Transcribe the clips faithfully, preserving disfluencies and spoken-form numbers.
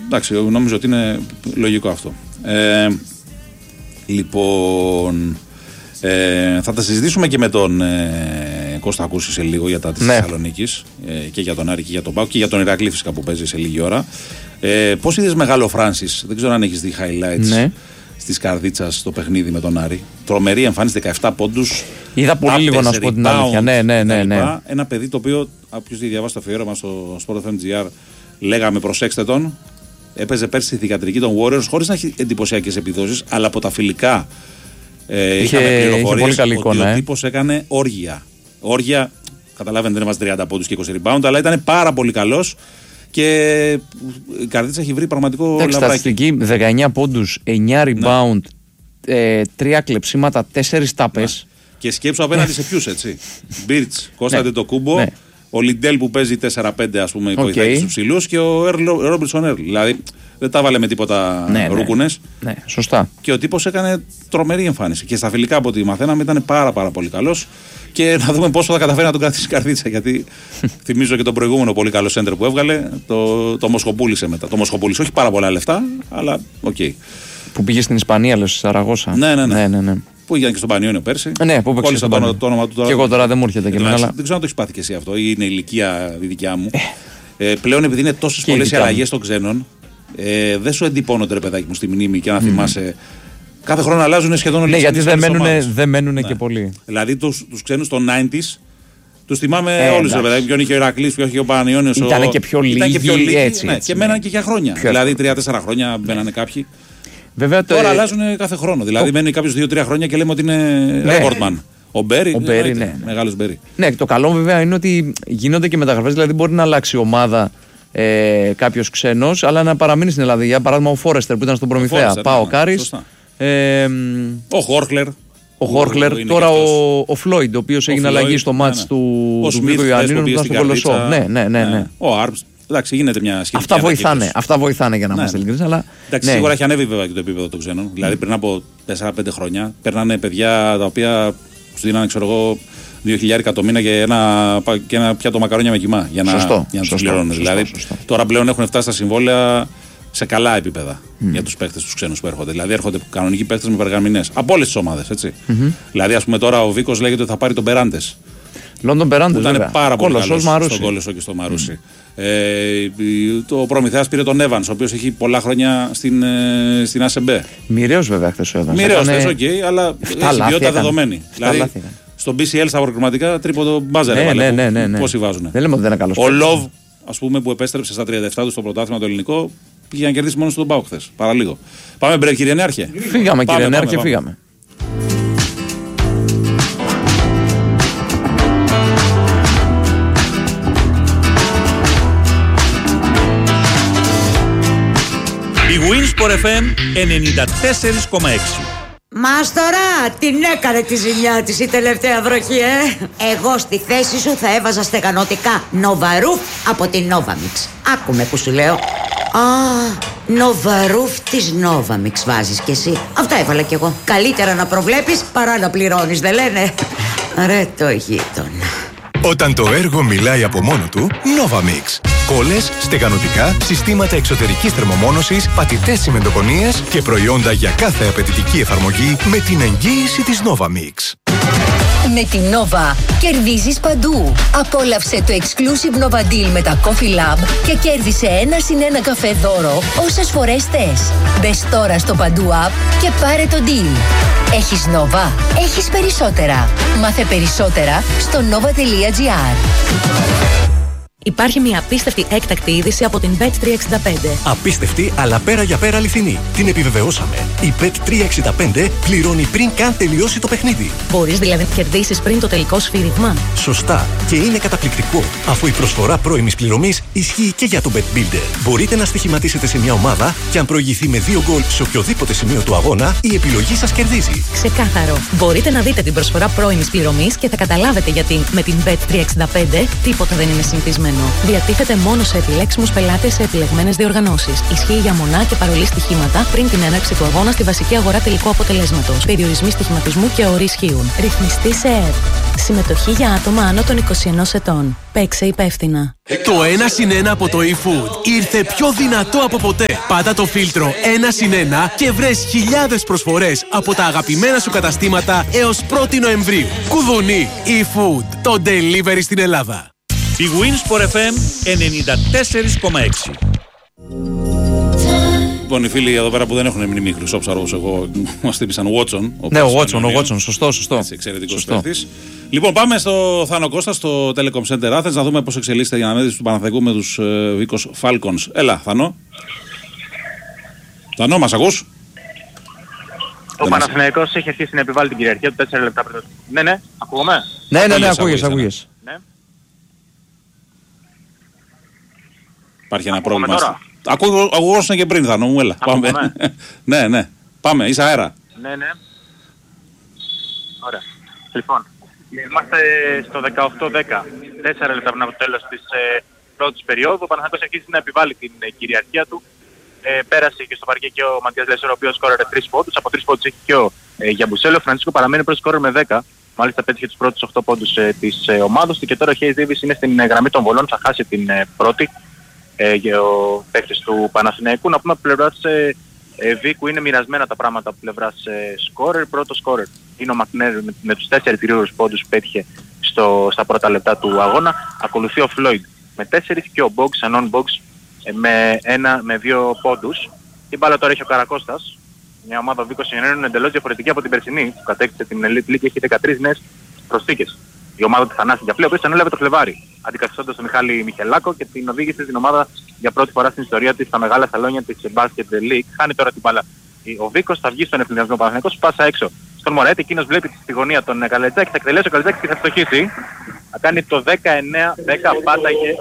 Εντάξει, νομίζω ότι είναι λογικό αυτό. Ε, λοιπόν, ε, θα τα συζητήσουμε και με τον ε, Κώστα Ακούση σε λίγο για τα της ναι. Θεσσαλονίκης ε, και για τον Άρη και για τον Πάο και για τον Ηρακλή φυσικά που παίζει σε λίγη ώρα. Ε, πώς είδες μεγάλο Φράνσις, δεν ξέρω αν έχεις δει highlights ναι. στις Καρδίτσας στο παιχνίδι με τον Άρη. Τρομερή εμφάνιση, δεκαεπτά πόντους. Είδα πολύ λίγο να σου πω την αλήθεια. Ναι, ναι, ναι, ναι. Ένα παιδί το οποίο, όποιος διαβάσει το αφιέρωμα στο Sport.fm.gr, λέγαμε προσέξτε τον. Έπαιζε πέρσι στη θυγατρική των Warriors χωρίς να έχει εντυπωσιακές επιδόσεις, αλλά από τα φιλικά ε, είχε, είχαμε πληροφορίες ότι εικόνα, ο ε. τύπος έκανε όργια. Όργια, καταλάβαινε δεν έβαζε τριάντα πόντους και είκοσι rebound, αλλά ήταν πάρα πολύ καλός και η Καρδίτσα έχει βρει πραγματικό λαβράκι. Στατιστική δεκαεννιά πόντους, εννιά rebound, ναι. ε, τρία κλεψίματα, τέσσερις τάπες. Ναι. Και σκέψου απέναντι σε ποιους έτσι. Μπίρτς, Κώσταντε το Κούμπο. Ναι. Ο Λιντέλ που παίζει τέσσερα πέντε ας πούμε, βοηθάει στους ψηλούς και ο Ρόμπερτσον Ερλ. Δηλαδή δεν τα βάλε με τίποτα ναι, ρούκουνες. Ναι, ναι, σωστά. Και ο τύπος έκανε τρομερή εμφάνιση. Και στα φιλικά από ό,τι μαθαίναμε ήταν πάρα, πάρα πολύ καλός. Και να δούμε πόσο θα καταφέρει να τον κρατήσει η Καρδίτσα. Γιατί θυμίζω και τον προηγούμενο πολύ καλό σέντερ που έβγαλε. Το, το Μοσχοπούλησε μετά. Το Μοσχοπούλησε, όχι πάρα πολλά λεφτά, αλλά οκ. Okay. Που πήγε στην Ισπανία, λέω, στη Σαραγώσα. Ναι, ναι, ναι. ναι, ναι, ναι. Που ήταν και στον Πανιόνιο πέρσι. Ναι, που έπαιξε στον Πανιόνιο. Το όνομα του τώρα. Και εγώ τώρα δεν μου έρχεται και εμένα. Αλλά... Δεν ξέρω αν το έχει πάθει και εσύ αυτό ή είναι η ηλικία η δικιά μου. ε, πλέον επειδή είναι τόσες πολλές οι αλλαγές των ξένων, ε, δεν σου εντυπώνονται ρε παιδάκι μου στη μνήμη και να mm. θυμάσαι. Κάθε χρόνο αλλάζουν σχεδόν όλες ναι, τις γιατί δεν μένουν ναι. και πολλοί. Δηλαδή τους, τους ξένους των ενενήντα τους θυμάμαι ε, όλους ρε παιδάκι. Ποιον είχε ο Ηρακλής, ποιον είχε ο Πανιόνιος. Ήταν ο... και πιο λίγοι έτσι. Ναι, και μέναν και για χρόνια. Δηλαδή τρία τέσσερα χρόνια μπαίνανε κάποιοι. Βέβαια, τώρα το... αλλάζουν κάθε χρόνο. Δηλαδή το... μένει κάποιο δύο τρία χρόνια και λέμε ότι είναι ρεκόρдμαν. Ναι. Ο Μπέρι, ο Μπέρι, ναι. Μεγάλος Μπέρι. Ναι, το καλό βέβαια είναι ότι γίνονται και μεταγραφές. Δηλαδή μπορεί να αλλάξει η ομάδα ε, κάποιο ξένος, αλλά να παραμείνει στην Ελλάδα. Για παράδειγμα, ο Φόρεστερ που ήταν στον Προμηθέα. Πάω ο Κάρις. Ε, ο Χόρχλερ. Ο Χόρχλερ. Τώρα ο, ο Φλόιντ, ο οποίος έγινε αλλαγή στο μάτς του Βίκο Ιωαννίνου που ήταν στον Κολοσσό. Ναι, ναι, ναι, ναι. Ο Άρμς. Εντάξει, γίνεται μια σχετική. Αυτά βοηθάνε, αυτά βοηθάνε για να είμαστε ναι. ειλικρινείς. Αλλά... Εντάξει, ναι. σίγουρα έχει ανέβει βέβαια και το επίπεδο των ξένων. Mm. Δηλαδή πριν από τέσσερα πέντε χρόνια παίρνανε παιδιά τα οποία σου δίνανε, ξέρω εγώ, δύο χιλιάρικα το μήνα και ένα, και ένα πιάτο μακαρόνια με κιμά για να, σωστό, για να τους πληρώνουν. Δηλαδή σωστό. Τώρα πλέον έχουν φτάσει στα συμβόλαια σε καλά επίπεδα mm. για τους παίκτες τους ξένους που έρχονται. Δηλαδή έρχονται κανονικοί παίκτες με περγαμηνές από όλες τις ομάδες. Mm-hmm. Δηλαδή, ας πούμε τώρα ο Βίκος λέγεται ότι θα πάρει τον Περάντες. Λόντον Περάντες. Ήταν πάρα πολύ καλός στον Κόλεσο και στο Μαρούσι. Mm. Ε, το Προμηθέας πήρε τον Evans, ο οποίος έχει πολλά χρόνια στην, ε, στην ΑΣΕΜΠΕ. Μοιραίος βέβαια χθες ο Evans. Μοιραίος χθες, οκ, okay, αλλά έχει ποιότητα δεδομένη. Δηλαδή, στο μπι σι ελ στα προκριματικά τρίποντο μπάζερ. Ναι, ναι, ναι, ναι, ναι. Πόσοι βάζουν. Δεν λέμε ότι δεν είναι καλός. Ο Λοβ, ας πούμε, που επέστρεψε στα τριάντα επτά του στο πρωτάθλημα το ελληνικό, πήγε να κερδίσει μόνο στον Πάο χθες. Παραλίγο. Πάμε μπρε, κύριε Νέαρχε. Φύγαμε, κύριε Νέαρχε, φύγαμε. Winsport εφ εμ ενενήντα τέσσερα κόμμα έξι. Μάστορα, την έκανε τη ζημιά της η τελευταία βροχή, ε! Εγώ στη θέση σου θα έβαζα στεγανωτικά Νοβαρούφ από την Novamix. Άκουμε που σου λέω. Α, Νοβαρούφ της Novamix βάζεις κι εσύ. Αυτά έβαλα κι εγώ. Καλύτερα να προβλέπεις παρά να πληρώνεις, δεν λένε? Ρε το γείτονα. Όταν το έργο μιλάει από μόνο του, Novamix. Κόλλες, στεγανοτικά, συστήματα εξωτερικής θερμομόνωσης, πατητές τσιμεντοκονίες και προϊόντα για κάθε απαιτητική εφαρμογή με την εγγύηση της Novamix. Με την Nova κερδίζεις παντού. Απόλαυσε το exclusive Nova Deal με τα Coffee Lab και κέρδισε ένα συν ένα καφέ δώρο όσες φορές θες. Μπες τώρα στο Παντού App και πάρε το deal. Έχεις Nova, έχεις περισσότερα. Μάθε περισσότερα στο nova τελεία gr. Υπάρχει μια απίστευτη έκτακτη είδηση από την μπετ τριακόσια εξήντα πέντε. Απίστευτη, αλλά πέρα για πέρα αληθινή. Την επιβεβαιώσαμε. Η μπετ τριακόσια εξήντα πέντε πληρώνει πριν καν τελειώσει το παιχνίδι. Μπορείς δηλαδή να κερδίσεις πριν το τελικό σφύριγμα. Σωστά. Και είναι καταπληκτικό, αφού η προσφορά πρώιμης πληρωμής ισχύει και για το Bet Builder. Μπορείτε να στοιχηματίσετε σε μια ομάδα και αν προηγηθεί με δύο γκολ σε οποιοδήποτε σημείο του αγώνα, η επιλογή σας κερδίζει. Ξεκάθαρο. Μπορείτε να δείτε την προσφορά πρώιμης πληρωμής και θα καταλάβετε γιατί με την μπετ τριακόσια εξήντα πέντε τίποτα δεν είναι συνηθισμένο. αντικείμενο. Διατίθεται μόνο σε επιλέξιμους πελάτες σε επιλεγμένες διοργανώσεις. Ισχύει για μονά και παρολί στοιχήματα πριν την έναρξη του αγώνα στη βασική αγορά τελικού αποτελέσματος. Περιορισμοί στοιχηματισμού και όροι ισχύουν. Ρυθμιστή σε ΕΡΤ. Συμμετοχή για άτομα άνω των είκοσι ενός ετών. Παίξε υπεύθυνα. Το ένα συν ένα από το eFood ήρθε πιο δυνατό από ποτέ. Πάτα το φίλτρο ένα συν ένα και βρες χιλιάδες προσφορές από τα αγαπημένα σου καταστήματα έως πρώτη Νοεμβρίου. Κουδουνί eFood, το delivery στην Ελλάδα. Η Winsport εφ εμ ενενήντα τέσσερα κόμμα έξι. Λοιπόν, οι φίλοι εδώ πέρα που δεν έχουν μνημή χρυσόψαρο όπως εγώ μας τύπησαν Watson. Ναι, ο Watson, ο Watson, σωστό, σωστό. Εξαιρετικός παίκτης. Λοιπόν, πάμε στο Θάνο Κώστα, στο Telecom Center Athens, να δούμε πώς εξελίσσεται η αναμέτρηση του Παναθηναϊκού με τους ε, Βίκος Falcons. Έλα, Θάνο. Θάνο, μας ακούς? Ο Παναθηναϊκός έχει αρχίσει να επιβάλλει την κυριαρχία του τέσσερα λεπτά πριν. Ναι, ναι, ακούγομαι. Ναι, ναι, ναι, ακούγες, ακούγες. Ναι. Υπάρχει ένα πρόβλημα. Ακουγόσουν και πριν, Θάνο μου, έλα. Πάμε. Ναι, ναι. Πάμε, είσαι αέρα. Ναι, ναι. Ωραία. Λοιπόν, είμαστε στο δεκαοκτώ δέκα. τέσσερα λεπτά πριν από το τέλος της ε, πρώτης περίοδου. Ο Παναθηναϊκός αρχίζει να επιβάλλει την ε, κυριαρχία του. Ε, πέρασε και στο παρκέ και ο Ματίας Λεσόρο, ο οποίος σκόρερε τρεις πόντους. Από τρεις πόντους έχει και ο ε, Γιαμπουσέλο. Ο Φρανσίσκο παραμένει πρώτος σκόρερ με δέκα. Μάλιστα πέτυχε τους πρώτους οκτώ πόντους ε, της ε, ομάδας του. Και τώρα ο Χέις Ντέιβις είναι στην ε, γραμμή των βολών. Θα χάσει την ε, πρώτη ε, για ο παίκτης του Παναθηναϊκού. Να πούμε από πλευράς ε, ε, Βίκου είναι μοιρασμένα τα πράγματα από πλευράς ε, σκόρερ. Πρώτο σκόρερ είναι ο Μακνέρ με, με τους τέσσερις γρήγορους πόντους που πέτυχε στο, στα πρώτα λεπτά του αγώνα. Ακολουθεί ο Φλόιντ με τέσσερις και ο Μπόγκς, Ανών Μπόγκς με, ένα, με δύο πόντους. Την μπάλα τώρα έχει ο Καρακώστας. Μια ομάδα Βίκος είναι εντελώς διαφορετική από την περσινή που κατέκτησε την Elite League και έχει δεκατρείς νέες προσθήκες. Η ομάδα του Θανάση Γιαφλή, ο οποίος ανέλαβε το Φλεβάρι, αντικαθιστώντας τον Μιχάλη Μιχελάκο και την οδήγησε στην ομάδα για πρώτη φορά στην ιστορία της στα μεγάλα σαλόνια της Basket League. Χάνει τώρα την μπάλα. Ο Βίκος θα βγει στον ευθυνδιασμό Παναθηναϊκός, πάσα έξω στον Μωρέτη, εκείνος βλέπει στη γωνία τον Καλετζάκη, θα εκτελέσει ο Καλετζάκης και θα φτωχίσει. Θα κάνει το δεκαεννέα δέκα, πάταγε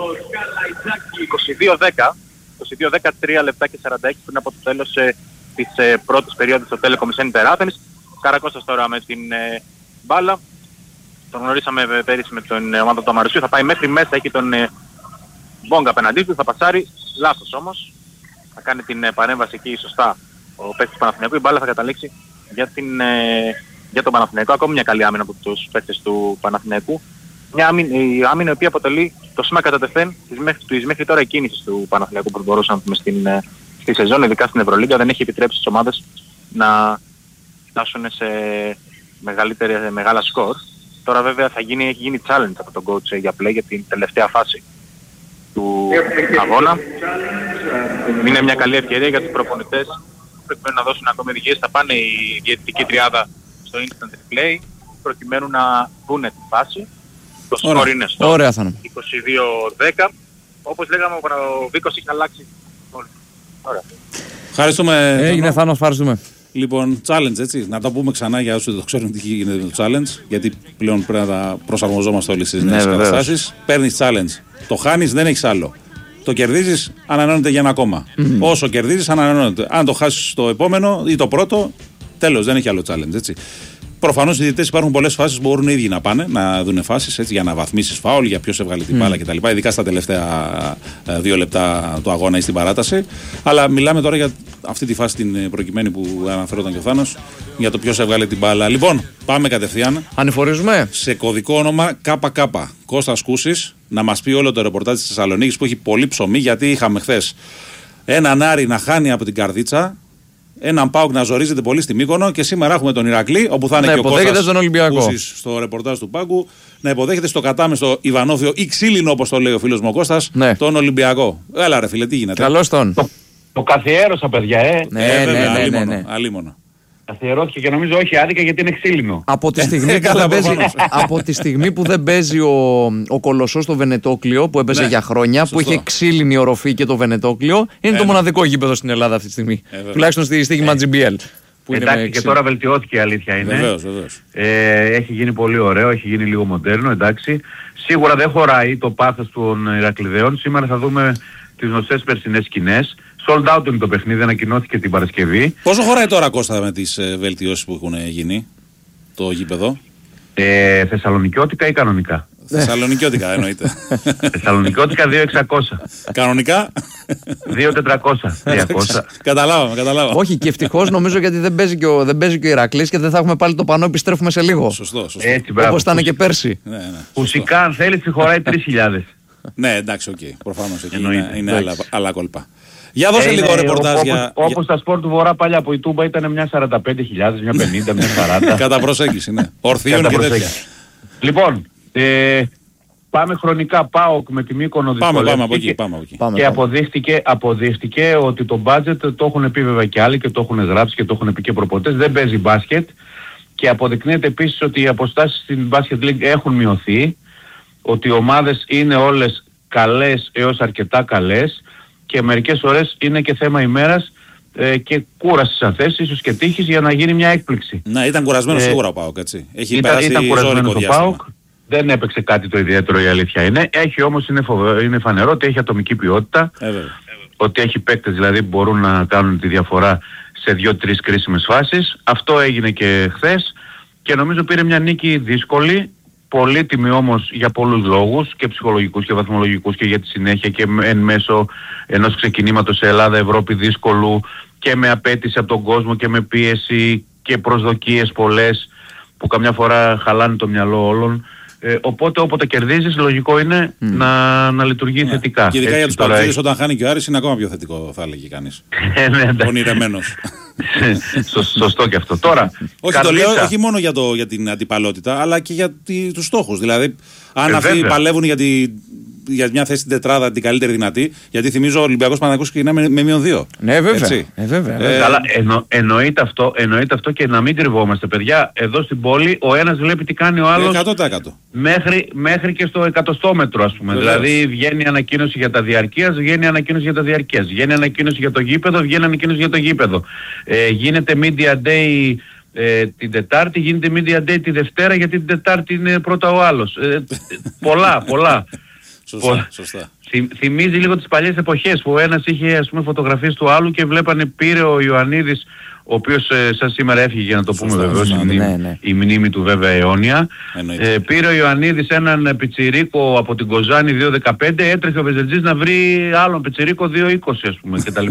είκοσι δύο δέκα, είκοσι δύο δέκα, τρία λεπτά και σαράντα έξι πριν από το τέλος ε, της ε, πρώτης περίοδου στο Telecom Center Athens. Καρακώστας τώρα με την ε, μπάλα. Τον γνωρίσαμε ε, πέρυσι με την ε, ομάδα του Αμαρουσίου, θα πάει μέχρι μέσα, έχει τον ε, Μπόγκα απέναντί του, θα πασάρει, λάθος όμως. Θα κάνει την ε, παρέμβαση εκεί σωστά ο παίκτης του Παναθηναϊκού, η μπάλα θα καταλήξει για, την, ε, για τον Παναθηναϊκό. Ακόμη μια καλή άμυνα από τους παίκτες του Παναθηναϊκού. Μια άμυνα, η άμυνα η οποία αποτελεί το σήμα κατά τεθέν της μέχρι, της μέχρι τώρα κίνησης του Παναθηναϊκού που μπορούσαμε να πούμε στην, ε, στη σεζόν, ειδικά στην Ευρωλίγκα. Δεν έχει επιτρέψει στις ομάδες να φτάσουν σε μεγαλύτερα, μεγάλα σκορ. Τώρα βέβαια θα γίνει, έχει γίνει challenge από τον coach για play για την τελευταία φάση του αγώνα. Είναι μια καλή ευκαιρία για τους προπονητές που πρέπει να δώσουν ακόμη οδηγίες. Θα πάνε η διαιτητική τριάδα στο instant replay προκειμένου να δούνε τη φάση. Το σκορ είναι στο είκοσι δύο δέκα. Όπως λέγαμε, ο Βίκος έχει αλλάξει. Ωραία. Ευχαριστούμε. Έγινε Θάνο, ευχαριστούμε. Λοιπόν, challenge έτσι. Να τα πούμε ξανά για όσοι δεν το ξέρουν τι γίνεται με το challenge. Γιατί πλέον πρέπει να τα προσαρμοζόμαστε όλοι στις νέες καταστάσεις. Παίρνεις challenge. Το χάνεις, δεν έχεις άλλο. Το κερδίζεις, ανανεώνεται για ένα ακόμα. Mm-hmm. Όσο κερδίζεις, ανανεώνεται. Αν το χάσεις το επόμενο ή το πρώτο, τέλος, δεν έχει άλλο challenge. Έτσι. Προφανώς οι διαιτητές υπάρχουν πολλές φάσεις που μπορούν οι ίδιοι να πάνε να δουν φάσεις έτσι, για να βαθμίσεις φάουλ, για ποιος έβγαλε την μπάλα mm. κτλ. Ειδικά στα τελευταία δύο λεπτά του αγώνα ή στην παράταση. Αλλά μιλάμε τώρα για αυτή τη φάση την προκειμένη που αναφερόταν και ο Θάνος, για το ποιος έβγαλε την μπάλα. Λοιπόν, πάμε κατευθείαν. Ανηφορίζουμε. Σε κωδικό όνομα ΚΚ. Κώστας Κούσης, να μας πει όλο το ρεπορτάζ της Θεσσαλονίκης που έχει πολύ ψωμί, γιατί είχαμε χθες έναν Άρη να χάνει από την Καρδίτσα. Έναν ΠΑΟΚ να ζορίζεται πολύ στη Μύκονο και σήμερα έχουμε τον Ηρακλή, όπου θα είναι να και ο Κώστας τον Ολυμπιακό. Κούσης στο ρεπορτάζ του Πάγκου, να υποδέχεται στο κατάμεστο Ιβανόφιο ή ξύλινο, όπως το λέει ο φίλος μου ο Κώστας, ναι. τον Ολυμπιακό. Έλα ρε φίλε, τι γίνεται. Καλώς τον. Το, το καθιέρωσα παιδιά, ε. Ναι, ε, ναι, βέβαια, ναι, αλίμονο, ναι, ναι. αλίμονο. Καθιερώθηκε και νομίζω όχι άδικα γιατί είναι ξύλινο. Από τη στιγμή, που, δεν παίζει, από τη στιγμή που δεν παίζει ο, ο Κολοσσός στο Βενετόκλιο που έπαιζε ναι, για χρόνια, σωστό. Που είχε ξύλινη οροφή και το Βενετόκλιο, είναι ε, το μοναδικό γήπεδο στην Ελλάδα αυτή τη στιγμή. Ε, τουλάχιστον στη στίγμα τζι μπι ελ. Εντάξει, και τώρα βελτιώθηκε η αλήθεια είναι. Βεβαίως, βεβαίως. Ε, έχει γίνει πολύ ωραίο, έχει γίνει λίγο μοντέρνο, εντάξει. Σίγουρα δεν χωράει το πάθος των Ηρακλειδαίων. Σήμερα θα δούμε τις γνωστές περσινές σκηνές. Sold out είναι το παιχνίδι, ανακοινώθηκε την Παρασκευή. Πόσο χωράει τώρα, Κώστα, με τις ε, βελτιώσεις που έχουν γίνει το γήπεδο? Ε, Θεσσαλονικιώτικα ή κανονικά? Θεσσαλονικιώτικα εννοείται. Θεσσαλονικιώτικα δύο χιλιάδες εξακόσια. Κανονικά. δύο χιλιάδες τετρακόσια. τριακόσια. Καταλάβαμε, καταλάβαμε. Όχι, και ευτυχώς νομίζω γιατί δεν παίζει και ο, δεν παίζει και ο Ηρακλής και δεν θα έχουμε πάλι το πανό, επιστρέφουμε σε λίγο. Σωστό, σωστό. Όπως ήταν και πέρσι. Ναι, ναι, ουσικά, αν θέλει, τη χωράει τρεις χιλιάδες. Ναι, εντάξει, οκ. Okay. Προφανώς εκεί είναι, είναι άλλα, άλλα κόλπα. Για δώσε ε, λίγο ρεπορτάζ όπως, για... Όπως τα σπορ του Βορρά παλιά που η Τούμπα ήταν μια σαράντα πέντε χιλιάδες, μια πενήντα, μια σαράντα. Κατά προσέγγιση, ναι. Ορθίων και τέτοια. Λοιπόν, ε, πάμε χρονικά. ΠΑΟΚ με τη Μύκονο δυσκολεύτηκε. Πάμε, πάμε από εκεί. Πάμε από εκεί. Και πάμε, αποδείχτηκε, αποδείχτηκε ότι το budget το έχουν πει βέβαια και άλλοι και το έχουν γράψει και το έχουν πει και προπονητές. Δεν παίζει μπάσκετ. Και αποδεικνύεται επίσης ότι οι αποστάσεις στην Basket League έχουν μειωθεί. Ότι οι ομάδες είναι όλες καλές έως αρκετά καλές. Και μερικές φορές είναι και θέμα ημέρας ε, και κούρασης αν θες, ίσως και τύχης για να γίνει μια έκπληξη. Ναι, ήταν κουρασμένος ε, σίγουρα ο ΠΑΟΚ, έτσι. Έχει ήταν, περάσει ήταν κουρασμένος ο ΠΑΟΚ, δεν έπαιξε κάτι το ιδιαίτερο, η αλήθεια είναι. Έχει όμως, είναι, φοβε, είναι φανερό ότι έχει ατομική ποιότητα, ε, ότι έχει παίκτες δηλαδή που μπορούν να κάνουν τη διαφορά σε δύο-τρεις κρίσιμες φάσεις. Αυτό έγινε και χθες και νομίζω πήρε μια νίκη δύσκολη. Πολύτιμη όμως για πολλούς λόγους και ψυχολογικούς και βαθμολογικούς και για τη συνέχεια και εν μέσω ενός ξεκινήματος σε Ελλάδα-Ευρώπη δύσκολου και με απέτηση από τον κόσμο και με πίεση και προσδοκίες πολλές που καμιά φορά χαλάνε το μυαλό όλων. Ε, οπότε όποτε κερδίζεις λογικό είναι mm. να, να λειτουργεί ναι. θετικά. Και ειδικά για τους παγκοσμίους όταν χάνει και ο Άρης είναι ακόμα πιο θετικό θα έλεγε κανείς. Ονειρεμένος. Σωστό και αυτό. Τώρα, όχι, το λέω όχι μόνο για, το, για την αντιπαλότητα αλλά και για τη, τους στόχους. Δηλαδή αν ε, αυτοί βέβαια. παλεύουν για, τη, για μια θέση στην τετράδα την καλύτερη δυνατή, γιατί θυμίζω ο Ολυμπιακός Παναθηναϊκός ξεκινά με, με μείον δύο. Ναι, βέβαια. Ε, βέβαια, βέβαια. Ε, αλλά εννο, εννοείται, αυτό, εννοείται αυτό και να μην κρυβόμαστε, παιδιά. Εδώ στην πόλη ο ένας βλέπει τι κάνει ο άλλος εκατό τοις εκατό. Μέχρι, μέχρι και στο εκατοστόμετρο, ας πούμε. Βεβαίως. Δηλαδή βγαίνει ανακοίνωση για τα διαρκείας, βγαίνει ανακοίνωση για τα διαρκείας. Βγαίνει ανακοίνωση για το γήπεδο, βγαίνει ανακοίνωση για το γήπεδο. Ε, γίνεται Media Day ε, την Τετάρτη, γίνεται Media Day τη Δευτέρα, γιατί την Τετάρτη είναι πρώτα ο άλλος. Ε, πολλά, πολλά. Σωστά, σωστά. Θυμ, θυμίζει λίγο τις παλιές εποχές που ο ένας είχε ας πούμε φωτογραφίες του άλλου και βλέπανε πήρε ο Ιωαννίδης, ο οποίος ε, σαν σήμερα έφυγε για να το πούμε βεβαίως, η, μνήμη, ναι, ναι. η μνήμη του βέβαια αιώνια. Ε, πήρε ο Ιωαννίδης έναν πιτσιρίκο από την Κοζάνη δύο δεκαπέντε, έτρεχε ο Βεζελτζής να βρει άλλον πιτσιρίκο δύο είκοσι ας πούμε κτλ.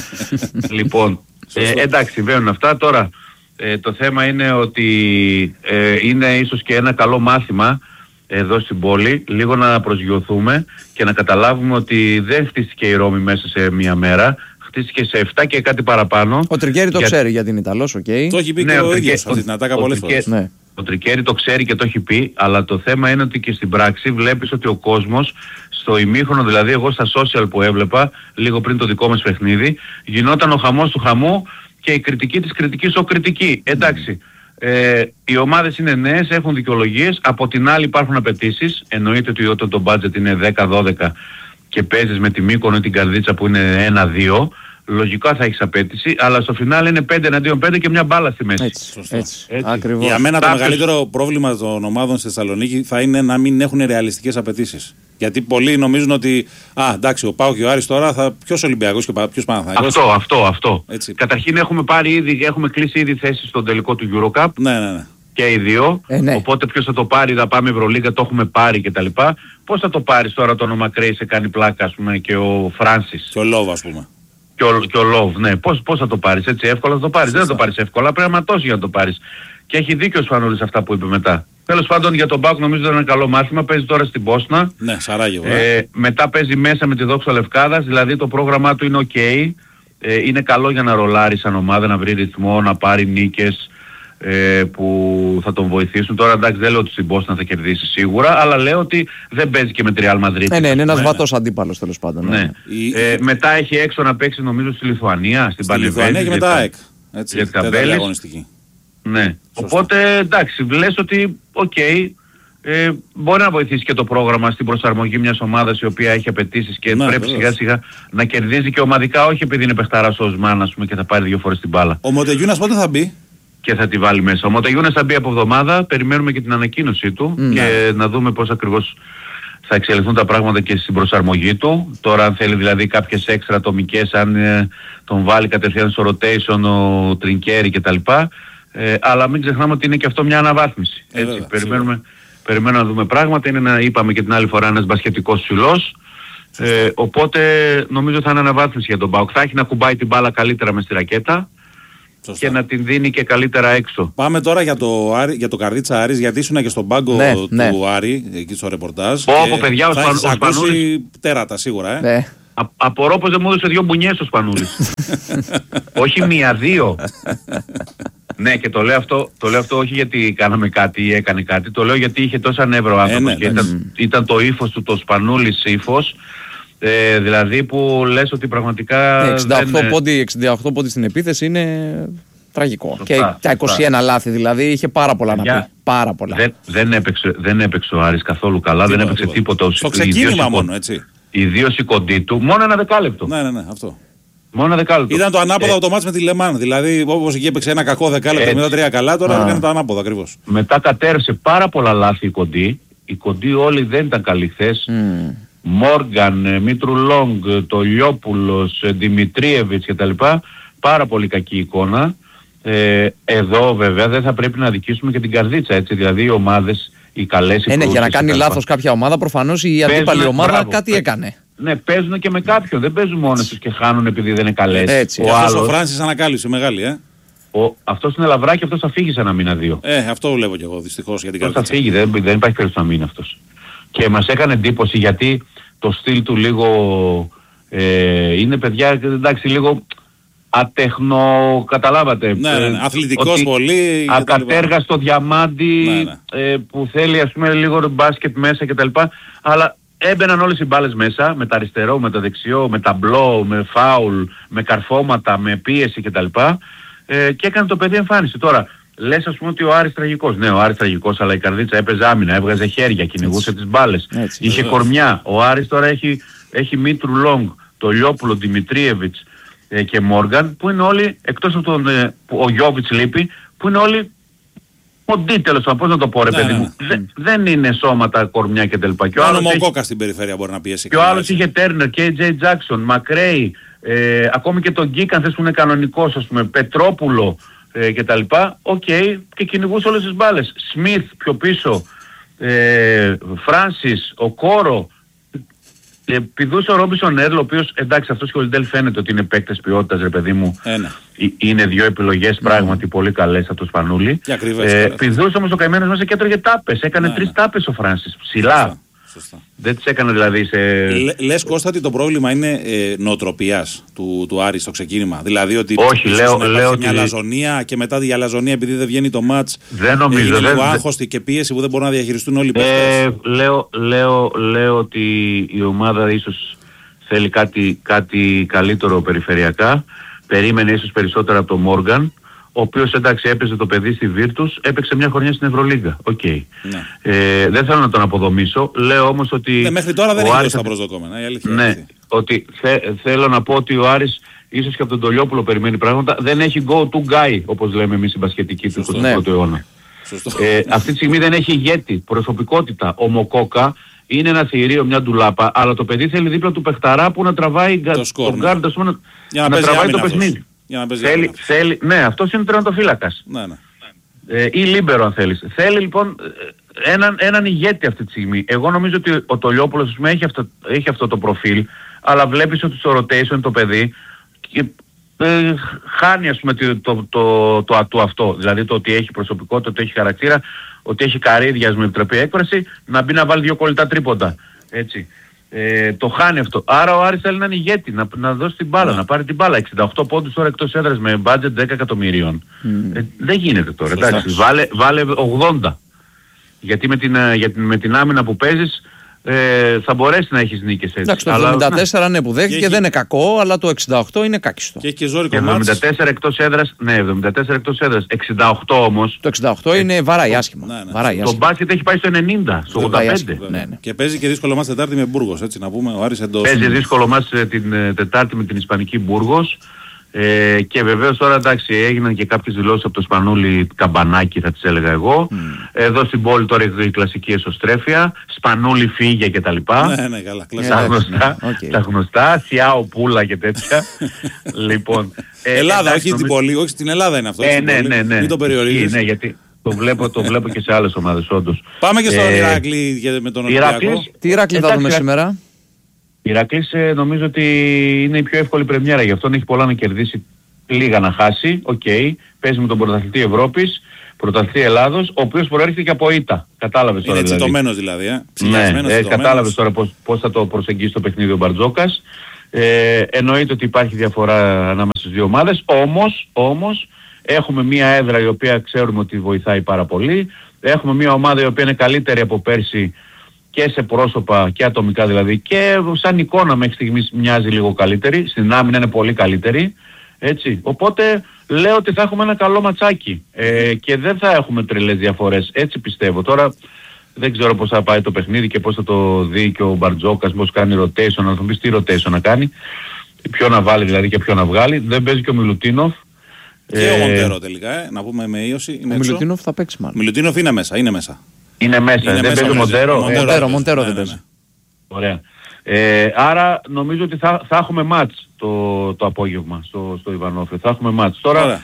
Λοιπόν, ε, εντάξει συμβαίνουν αυτά. Τώρα ε, το θέμα είναι ότι ε, είναι ίσως και ένα καλό μάθημα εδώ στην πόλη, λίγο να προσγειωθούμε και να καταλάβουμε ότι δεν χτίστηκε η Ρώμη μέσα σε μία μέρα, χτίστηκε σε εφτά και κάτι παραπάνω. Ο Τρικέρι το για... ξέρει γιατί είναι Ιταλός, οκ. Okay. Το έχει πει ναι, και ο, ο ίδιος αυτή την ατάκα πολλές φορές. Ναι. Ο Τρικέρι το ξέρει και το έχει πει, αλλά το θέμα είναι ότι και στην πράξη βλέπεις ότι ο κόσμος στο ημίχρονο, δηλαδή εγώ στα social που έβλεπα, λίγο πριν το δικό μας παιχνίδι, γινόταν ο χαμός του χαμού και η κριτική της κριτικής ο κριτική. Εντάξει. Ε, οι ομάδες είναι νέες, έχουν δικαιολογίες, από την άλλη υπάρχουν απαιτήσεις, εννοείται ότι όταν το budget είναι δέκα δώδεκα και παίζεις με τη Μύκονο ή την Καρδίτσα που είναι ένα δύο, λογικά θα έχεις απέτηση, αλλά στο φινάλε είναι πέντε εναντίον πέντε και μια μπάλα στη μέση. Έτσι, έτσι, έτσι. Ακριβώς. Για μένα το Κάποιος... μεγαλύτερο πρόβλημα των ομάδων στη Θεσσαλονίκη θα είναι να μην έχουν ρεαλιστικές απαιτήσεις. Γιατί πολλοί νομίζουν ότι, α, εντάξει, ο ΠΑΟΚ και ο Άρης τώρα θα ποιος Ολυμπιακός και ποιος Παναθηναϊκός. Αυτό, αυτό, αυτό. Έτσι. Καταρχήν έχουμε πάρει ήδη, έχουμε κλείσει ήδη θέσεις στον τελικό του EuroCup. Ναι, ναι, ναι. Και οι δύο. Ε, ναι. Οπότε ποιος θα το πάρει, θα πάμε Ευρωλίγκα, το έχουμε πάρει κτλ. Πώς θα το πάρεις τώρα το όνομα Κρέι, σε κάνει πλάκα, ας πούμε, και ο Φράνσις. Και ο Λόβ, ας πούμε. Και ο, και ο Λόβ, ναι. Πώς, πώς θα το πάρεις, έτσι εύκολα θα το πάρεις. Δεν θα το πάρεις εύκολα, πρέπει να ματώσεις για να το πάρεις. Και έχει δίκιο ο Σπανούλης αυτά που είπε μετά. Τέλος πάντων για τον ΠΑΟΚ νομίζω ότι είναι ένα καλό μάθημα. Παίζει τώρα στην Πόσνα. Ναι, Σαράγεβο. Ε, μετά παίζει μέσα με τη Δόξα Λευκάδας. Δηλαδή το πρόγραμμά του είναι ok. Ε, είναι καλό για να ρολάρει σαν ομάδα, να βρει ρυθμό, να πάρει νίκες ε, που θα τον βοηθήσουν. Τώρα εντάξει δεν λέω ότι στην Πόσνα θα κερδίσει σίγουρα, αλλά λέω ότι δεν παίζει και με τη Real Madrid. Ναι, ναι, είναι ένας βατός αντίπαλος τέλος πάντων. Ναι. Ναι. Η... Ε, μετά έχει έξω να παίξει νομίζω στη Λιθουανία, στην Πανεβέλη. Και μετά ΑΕΚ. Έτσι, ναι. Σωστό. Οπότε εντάξει, λες ότι οκ, okay, ε, μπορεί να βοηθήσει και το πρόγραμμα στην προσαρμογή μιας ομάδας η οποία έχει απαιτήσεις και ναι, πρέπει σιγά σιγά να κερδίζει και ομαδικά, όχι επειδή είναι παιχταράς ο Οσμάν ας πούμε και θα πάρει δύο φορές την μπάλα. Ο Μοτεγιούνας πότε θα μπει? Και θα τη βάλει μέσα. Ο Μοτεγιούνας θα μπει από εβδομάδα, περιμένουμε και την ανακοίνωσή του mm. και να δούμε πώς ακριβώς θα εξελιχθούν τα πράγματα και στην προσαρμογή του. Τώρα αν θέλει δηλαδή κάποιες έξτρα ατομικές, αν ε, τον βάλει κατευθείαν στο rotation ο Τρινκέρι κτλ. Ε, αλλά μην ξεχνάμε ότι είναι και αυτό μια αναβάθμιση. Έτσι, ε, βέβαια, περιμένουμε, περιμένουμε να δούμε πράγματα. Είναι ένα, είπαμε και την άλλη φορά, ένας μπασκετικός ψηλός. Ε, οπότε νομίζω θα είναι αναβάθμιση για τον ΠΑΟΚ. Θα έχει να κουμπάει την μπάλα καλύτερα μες στη ρακέτα. Σωστά. Και να την δίνει και καλύτερα έξω. Πάμε τώρα για το, Άρη, για το Καρδίτσα Άρης, γιατί ήσουν και στον πάγκο ναι, του ναι. Άρη, εκεί στο ρεπορτάζ. Πω, παιδιά, ο θα Σπαν, έχεις ο ακούσει Σπανούλης... τέρατα σίγουρα, ε. Ναι. Α, απορώ πως δεν μου έδωσε δύο μπουνιές ο Σπανούλης. Όχι μία, δύο. Ναι, και το λέω, αυτό, το λέω αυτό όχι γιατί κάναμε κάτι ή έκανε κάτι, το λέω γιατί είχε τόσα νεύρα ο άνθρωπος. Ε, ναι, και ναι. Ήταν, ήταν το ύφος του, το Σπανούλης ύφος. Ε, δηλαδή που λες ότι πραγματικά εξήντα οκτώ, δεν... πόντι, εξήντα οκτώ πόντι στην επίθεση είναι τραγικό. Σωστά, και τα είκοσι ένα σωστά. Λάθη δηλαδή, είχε πάρα πολλά για, να πει. Πάρα πολλά. Δεν, δεν, έπαιξε, δεν έπαιξε ο Άρης καθόλου καλά, τίποτα, δεν έπαιξε τίποτα. τίποτα. Στο ξεκίνημα μόνο, έτσι. Ιδίως η κοντή του, μόνο ένα δεκάλεπτο. Ναι, ναι, ναι, αυτό. Μόνο ένα δεκάλεπτο. Ήταν το ανάποδο ε, το μάτς με τη Λεμάν. Δηλαδή, όπως εκεί έπαιξε ένα κακό δεκάλεπτο, μετά τρία καλά, τώρα έκανε το ανάποδο ακριβώς. Μετά κατέρευσε πάρα πολλά λάθη η κοντή. Οι κοντοί όλοι δεν ήταν καλοί χθες. Mm. Μόργαν, Μήτρου Λόγκ, το Λιόπουλος, Δημητρίεβιτς κτλ. Πάρα πολύ κακή εικόνα. Ε, εδώ βέβαια δεν θα πρέπει να αδικήσουμε και την Καρδίτσα, έτσι. Δηλαδή οι ομάδες, οι καλές, οι ε, ναι, για να κάνει λάθος κάποια ομάδα, προφανώς η αντίπαλη ομάδα μπράβο, κάτι έκανε. Ναι, παίζουν και με κάποιον. Δεν παίζουν μόνοι τους και χάνουν επειδή δεν είναι καλές. Έτσι. Ο άλλος, ο Φράνσις ανακάλυψε μεγάλη, ε. Ο, αυτός είναι λαβράκι, αυτός θα φύγει σε ένα μήνα δύο. Ε, αυτό βλέπω κι εγώ δυστυχώς για την Καρδίτσα. Θα φύγει, δεν, δεν υπάρχει περίπτωση να μείνει αυτός. Και μας έκανε εντύπωση γιατί το στυλ του λίγο ε, είναι παιδιά, εντάξει, λίγο ατεχνο, καταλάβατε. Ναι, ναι, ναι. Αθλητικός πολύ. Ακατέργαστο διαμάντι, ναι, ναι. Ε, που θέλει ας πούμε λίγο μπάσκετ μέσα κτλ. Αλλά έμπαιναν όλες οι μπάλες μέσα, με τα αριστερό, με τα δεξιό, με ταμπλό, με φάουλ, με καρφώματα, με πίεση κτλ. Ε, και έκανε το παιδί εμφάνιση. Τώρα, λες ας πούμε ότι ο Άρης τραγικός. Ναι, ο Άρης τραγικός, αλλά η Καρδίτσα έπαιζε άμυνα, έβγαζε χέρια, κυνηγούσε τις μπάλες. Έτσι, είχε βέβαια. Κορμιά. Ο Άρης τώρα έχει, έχει Μήτρου Λόγκ, το Λιόπουλο, Δημητρίεβιτς ε, και Μόργαν, που είναι όλοι, εκτός από τον ε, που ο Γιώβιτς λείπει, που είναι όλοι κοντοί τέλος πάντων, πώς να το πω ρε ναι, παιδί μου. Ναι, ναι. Δε, δεν είναι σώματα, κορμιά κτλ. Μόνο ο Κόκα στην περιφέρεια μπορεί να πιέσει. Και ο άλλος είχε Τέρνερ, κέι τζέι Τζάκσον, Μακρέι, ε, ακόμη και τον Γκίκαν θες που είναι κανονικός, ας πούμε, Πετρόπουλο ε, και τα λοιπά, οκ, okay, και κυνηγούσε όλες τις μπάλες. Σμιθ πιο πίσω, ε, Φράνσις, ο Κόρο, ε, πηδούσε ο Ρόμπισον Έρλ, ο οποίος, εντάξει, αυτός και ο Λιντέλ φαίνεται ότι είναι παίκτες ποιότητας, ρε παιδί μου. Ένα. Είναι δύο επιλογές mm. πράγματι πολύ καλές από το Σπανούλι. Ε, πηδούσε όμως ο καημένος μέσα και έτρωγε τάπες, έκανε ναι, τρεις ναι. τάπες ο Φράνσις, ψηλά. Σωστά. Δεν τις έκανε δηλαδή σε... Λε, λες Κώστα ότι το πρόβλημα είναι ε, νοοτροπίας του, του Άρη στο ξεκίνημα. Δηλαδή ότι όχι, λέω, λέω μια ότι... αλαζονία και μετά τη αλαζονία επειδή δεν βγαίνει το μάτς δεν νομίζω, είναι δεν, λίγο άγχωστη και πίεση που δεν μπορούν να διαχειριστούν όλοι οι παίκτες. Ε, λέω, λέω, λέω ότι η ομάδα ίσως θέλει κάτι, κάτι καλύτερο περιφερειακά. Περίμενε ίσως περισσότερα από τον Μόργαν, ο οποίος εντάξει έπαιζε το παιδί στη Βίρτους, έπαιξε μια χρονιά στην Ευρωλίγκα. Οκ. Okay. Ναι. Ε, δεν θέλω να τον αποδομήσω. Λέω όμως ότι... Ναι, μέχρι τώρα δεν έχει τα προσδοκόμενα. Η αλήθεια ναι, είναι. ότι θε, θέλω να πω ότι ο Άρης ίσως και από τον Τολιόπουλο περιμένει πράγματα. Δεν έχει go-to guy, όπως λέμε εμείς οι μπασκετικοί του εικοστού πρώτου αιώνα. Ε, αυτή τη στιγμή δεν έχει ηγέτη, προσωπικότητα. Ο Μοκόκα είναι ένα θηρίο, μια ντουλάπα, αλλά το παιδί θέλει δίπλα του παιχταρά που να τραβάει το τον γκάρντ, ναι. να, να, να τραβάει το παιχνίδι. Για να θέλει, θέλει, ναι, αυτός είναι τερματοφύλακας. Ναι, ναι. Ε, ή λίμπερο αν θέλεις. Θέλει λοιπόν έναν, έναν ηγέτη αυτή τη στιγμή. Εγώ νομίζω ότι ο Τολιόπουλος έχει αυτό, έχει αυτό το προφίλ, αλλά βλέπεις ότι στο rotation το παιδί και, ε, χάνει ας πούμε το, το, το, το ατού αυτό. Δηλαδή το ότι έχει προσωπικότητα, ότι έχει χαρακτήρα, ότι έχει καρύδια με επιτραπή έκφραση, να μπει να βάλει δύο κολλητά τρίποντα. Έτσι. Ε, το χάνει αυτό. Άρα ο Άρης θέλει έναν ηγέτη, να, να δώσει την μπάλα, yeah. να πάρει την μπάλα. εξήντα οκτώ πόντους τώρα εκτός έδρας με budget δέκα εκατομμυρίων. Mm. Ε, δεν γίνεται τώρα. Εντάξει, βάλε, βάλε ογδόντα. Γιατί με την, για την, με την άμυνα που παίζεις ε, θα μπορέσει να έχεις νίκες έτσι. Εντάξει, το εβδομήντα τέσσερα ναι που δέχτηκε δεν είναι κακό, αλλά το εξήντα οκτώ είναι κάκιστο. Και έχει και ζόρικο μάτς. εβδομήντα τέσσερα εκτός έδρας, ναι, εβδομήντα τέσσερα εκτός έδρας. εξήντα οκτώ όμως. Το εξήντα οκτώ είναι βαράει άσχημα. Ναι, ναι. Βαράει, το μπάσκετ έχει πάει στο ενενήντα, στο ογδόντα πέντε. Ναι, ναι. Και παίζει και δύσκολο μάτς Τετάρτη με Μπούργος, έτσι να πούμε, ο Άρης εντός. Παίζει δύσκολο μάτς την Τετάρτη με την Ισπανική Μπούργος. Ε, και βεβαίως τώρα εντάξει έγιναν και κάποιες δηλώσεις από το Σπανούλι καμπανάκι θα τις έλεγα εγώ. Mm. Εδώ στην πόλη τώρα η κλασική εσωστρέφεια, Σπανούλι φύγε και τα λοιπά. Ναι, ναι, καλά, τα γνωστά, okay. τα γνωστά, Σιάο Πούλα και τέτοια. Λοιπόν, ε, Ελλάδα, εντάξει, όχι νομίζω... την πόλη, όχι στην Ελλάδα είναι αυτό. Ε, ναι, ναι, ναι. Μην το περιορίζεις. Ναι, γιατί Το βλέπω, το βλέπω και σε άλλες ομάδες, όντως. Πάμε και στον ε, Ηράκλη με τον Ολυμπιακό. Τι Ηράκλη θα δούμε σήμερα? Η Ηράκλης ε, νομίζω ότι είναι η πιο εύκολη πρεμιέρα, γι' αυτόν έχει πολλά να κερδίσει, λίγα να χάσει. Οκ, okay. Παίζει με τον πρωταθλητή Ευρώπης, πρωταθλητή Ελλάδος, ο οποίος προέρχεται και από ήττα. Κατάλαβες τώρα? Είναι δηλαδή. τσιτωμένος δηλαδή, ε. Ναι, ε, κατάλαβες τώρα πώς, πώς θα το προσεγγίσει το παιχνίδι ο Μπαρτζόκας. Ε, εννοείται ότι υπάρχει διαφορά ανάμεσα στις δύο ομάδες, όμως, όμως έχουμε μια έδρα η οποία ξέρουμε ότι βοηθάει πάρα πολύ. Έχουμε μια ομάδα η οποία είναι καλύτερη από πέρσι και σε πρόσωπα και ατομικά δηλαδή, και σαν εικόνα μέχρι στιγμής μοιάζει λίγο καλύτερη, στην άμυνα είναι πολύ καλύτερη, έτσι. Οπότε λέω ότι θα έχουμε ένα καλό ματσάκι ε, και δεν θα έχουμε τρελές διαφορές, έτσι πιστεύω. Τώρα δεν ξέρω πώς θα πάει το παιχνίδι και πώς θα το δει και ο Μπαρτζόκας, πώς κάνει rotation, να τον πεις τι rotation να κάνει, ποιο να βάλει δηλαδή και ποιο να βγάλει. Δεν παίζει και ο Μιλουτίνοφ. Και ε, ο Μοντέρο τελικά, ε, να πούμε με ίωση. Ο Μιλουτίνοφ θα παίξει μάλλον. Μιλουτίνοφ είναι μέσα, είναι μέσα. Είναι μέσα, είναι δεν μέσα παίζει ο Μοντέρο. Μοντέρο, Μοντέρο δεν παίζει. Ωραία. Ε, άρα νομίζω ότι θα, θα έχουμε μάτς το, το απόγευμα στο, στο Ιβανόφιο. Θα έχουμε μάτς. Τώρα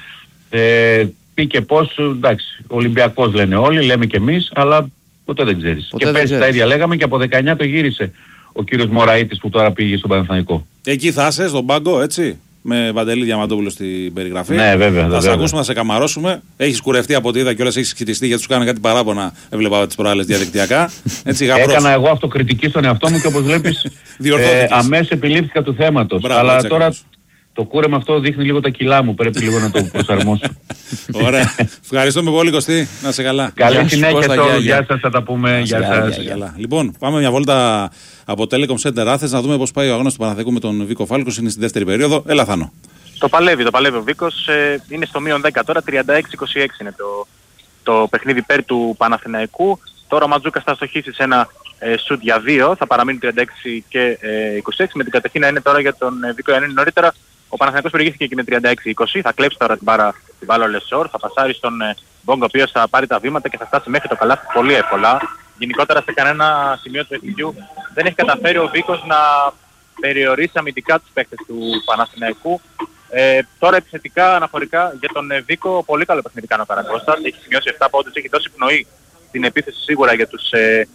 ε, πει και πώς, εντάξει, Ολυμπιακός λένε όλοι, λέμε και εμείς, αλλά ποτέ δεν ξέρεις. Ποτέ και πέρσι τα ίδια λέγαμε και από δεκαεννιά το γύρισε ο κύριος Μωραΐτης που τώρα πήγε στον Παναθηναϊκό. Εκεί θα είσαι στον πάγκο, έτσι, με Βαντελή Διαμαντόπουλο στην περιγραφή. Ναι, βέβαια. Θα σε ακούσουμε, θα σε καμαρώσουμε. Έχεις κουρευτεί από ό,τι είδα κιόλας, έχεις ξυτιστεί γιατί σου κάνανε κάτι παράπονα. Έβλεπα τις προάλλες διαδικτυακά. Έτσι, έκανα εγώ αυτοκριτική στον εαυτό μου και όπως βλέπεις ε, αμέσως επιλήφθηκα του θέματος. Μπράβο, αλλά τώρα ακριβώς. Το κούρεμα αυτό δείχνει λίγο τα κιλά μου. Πρέπει λίγο να το προσαρμόσω. Ωραία. Ευχαριστούμε πολύ, Κωστή. Να σε καλά. Καλή συνέχεια σε όλους. Γεια σας, θα τα πούμε. Γεια σας. Λοιπόν, πάμε μια βόλτα από Telecom Center Athens να δούμε πώς πάει ο αγώνας του Παναθηναϊκού με τον Βίκο Φάλκος. Είναι στη δεύτερη περίοδο. Έλα, Θάνο. Το παλεύει, το παλεύει ο Βίκος. Ε, είναι στο μείον δέκα τώρα. τριάντα έξι είκοσι έξι είναι το, το παιχνίδι υπέρ του Παναθηναϊκού. Τώρα ο Ματζούκας θα στοχίσει σε ένα ε, σουτ για δύο. Θα παραμείνει τριάντα έξι και ε, είκοσι έξι. Με την κατευθείαν είναι τώρα για τον ε, Βίκο Ιαννίνη νωρίτερα. Ο Παναθηναϊκός προηγήθηκε και με τριάντα έξι είκοσι. Θα κλέψει τώρα την μπάρα, την μπάλα ο Λεσόρ. Θα πασάρει στον ε, Μπόγκο, ο οποίος θα πάρει τα βήματα και θα φτάσει μέχρι το καλάθι πολύ εύκολα. Γενικότερα σε κανένα σημείο του παιχνιδιού δεν έχει καταφέρει ο Βίκος να περιορίσει αμυντικά τους παίκτες του Παναθηναϊκού. Ε, τώρα επιθετικά αναφορικά για τον ε, Βίκο, πολύ καλό παιχνίδι κάνει ο Καρακώστας. Έχει σημειώσει επτά πόντους, έχει δώσει πνοή στην επίθεση σίγουρα για τους, ε,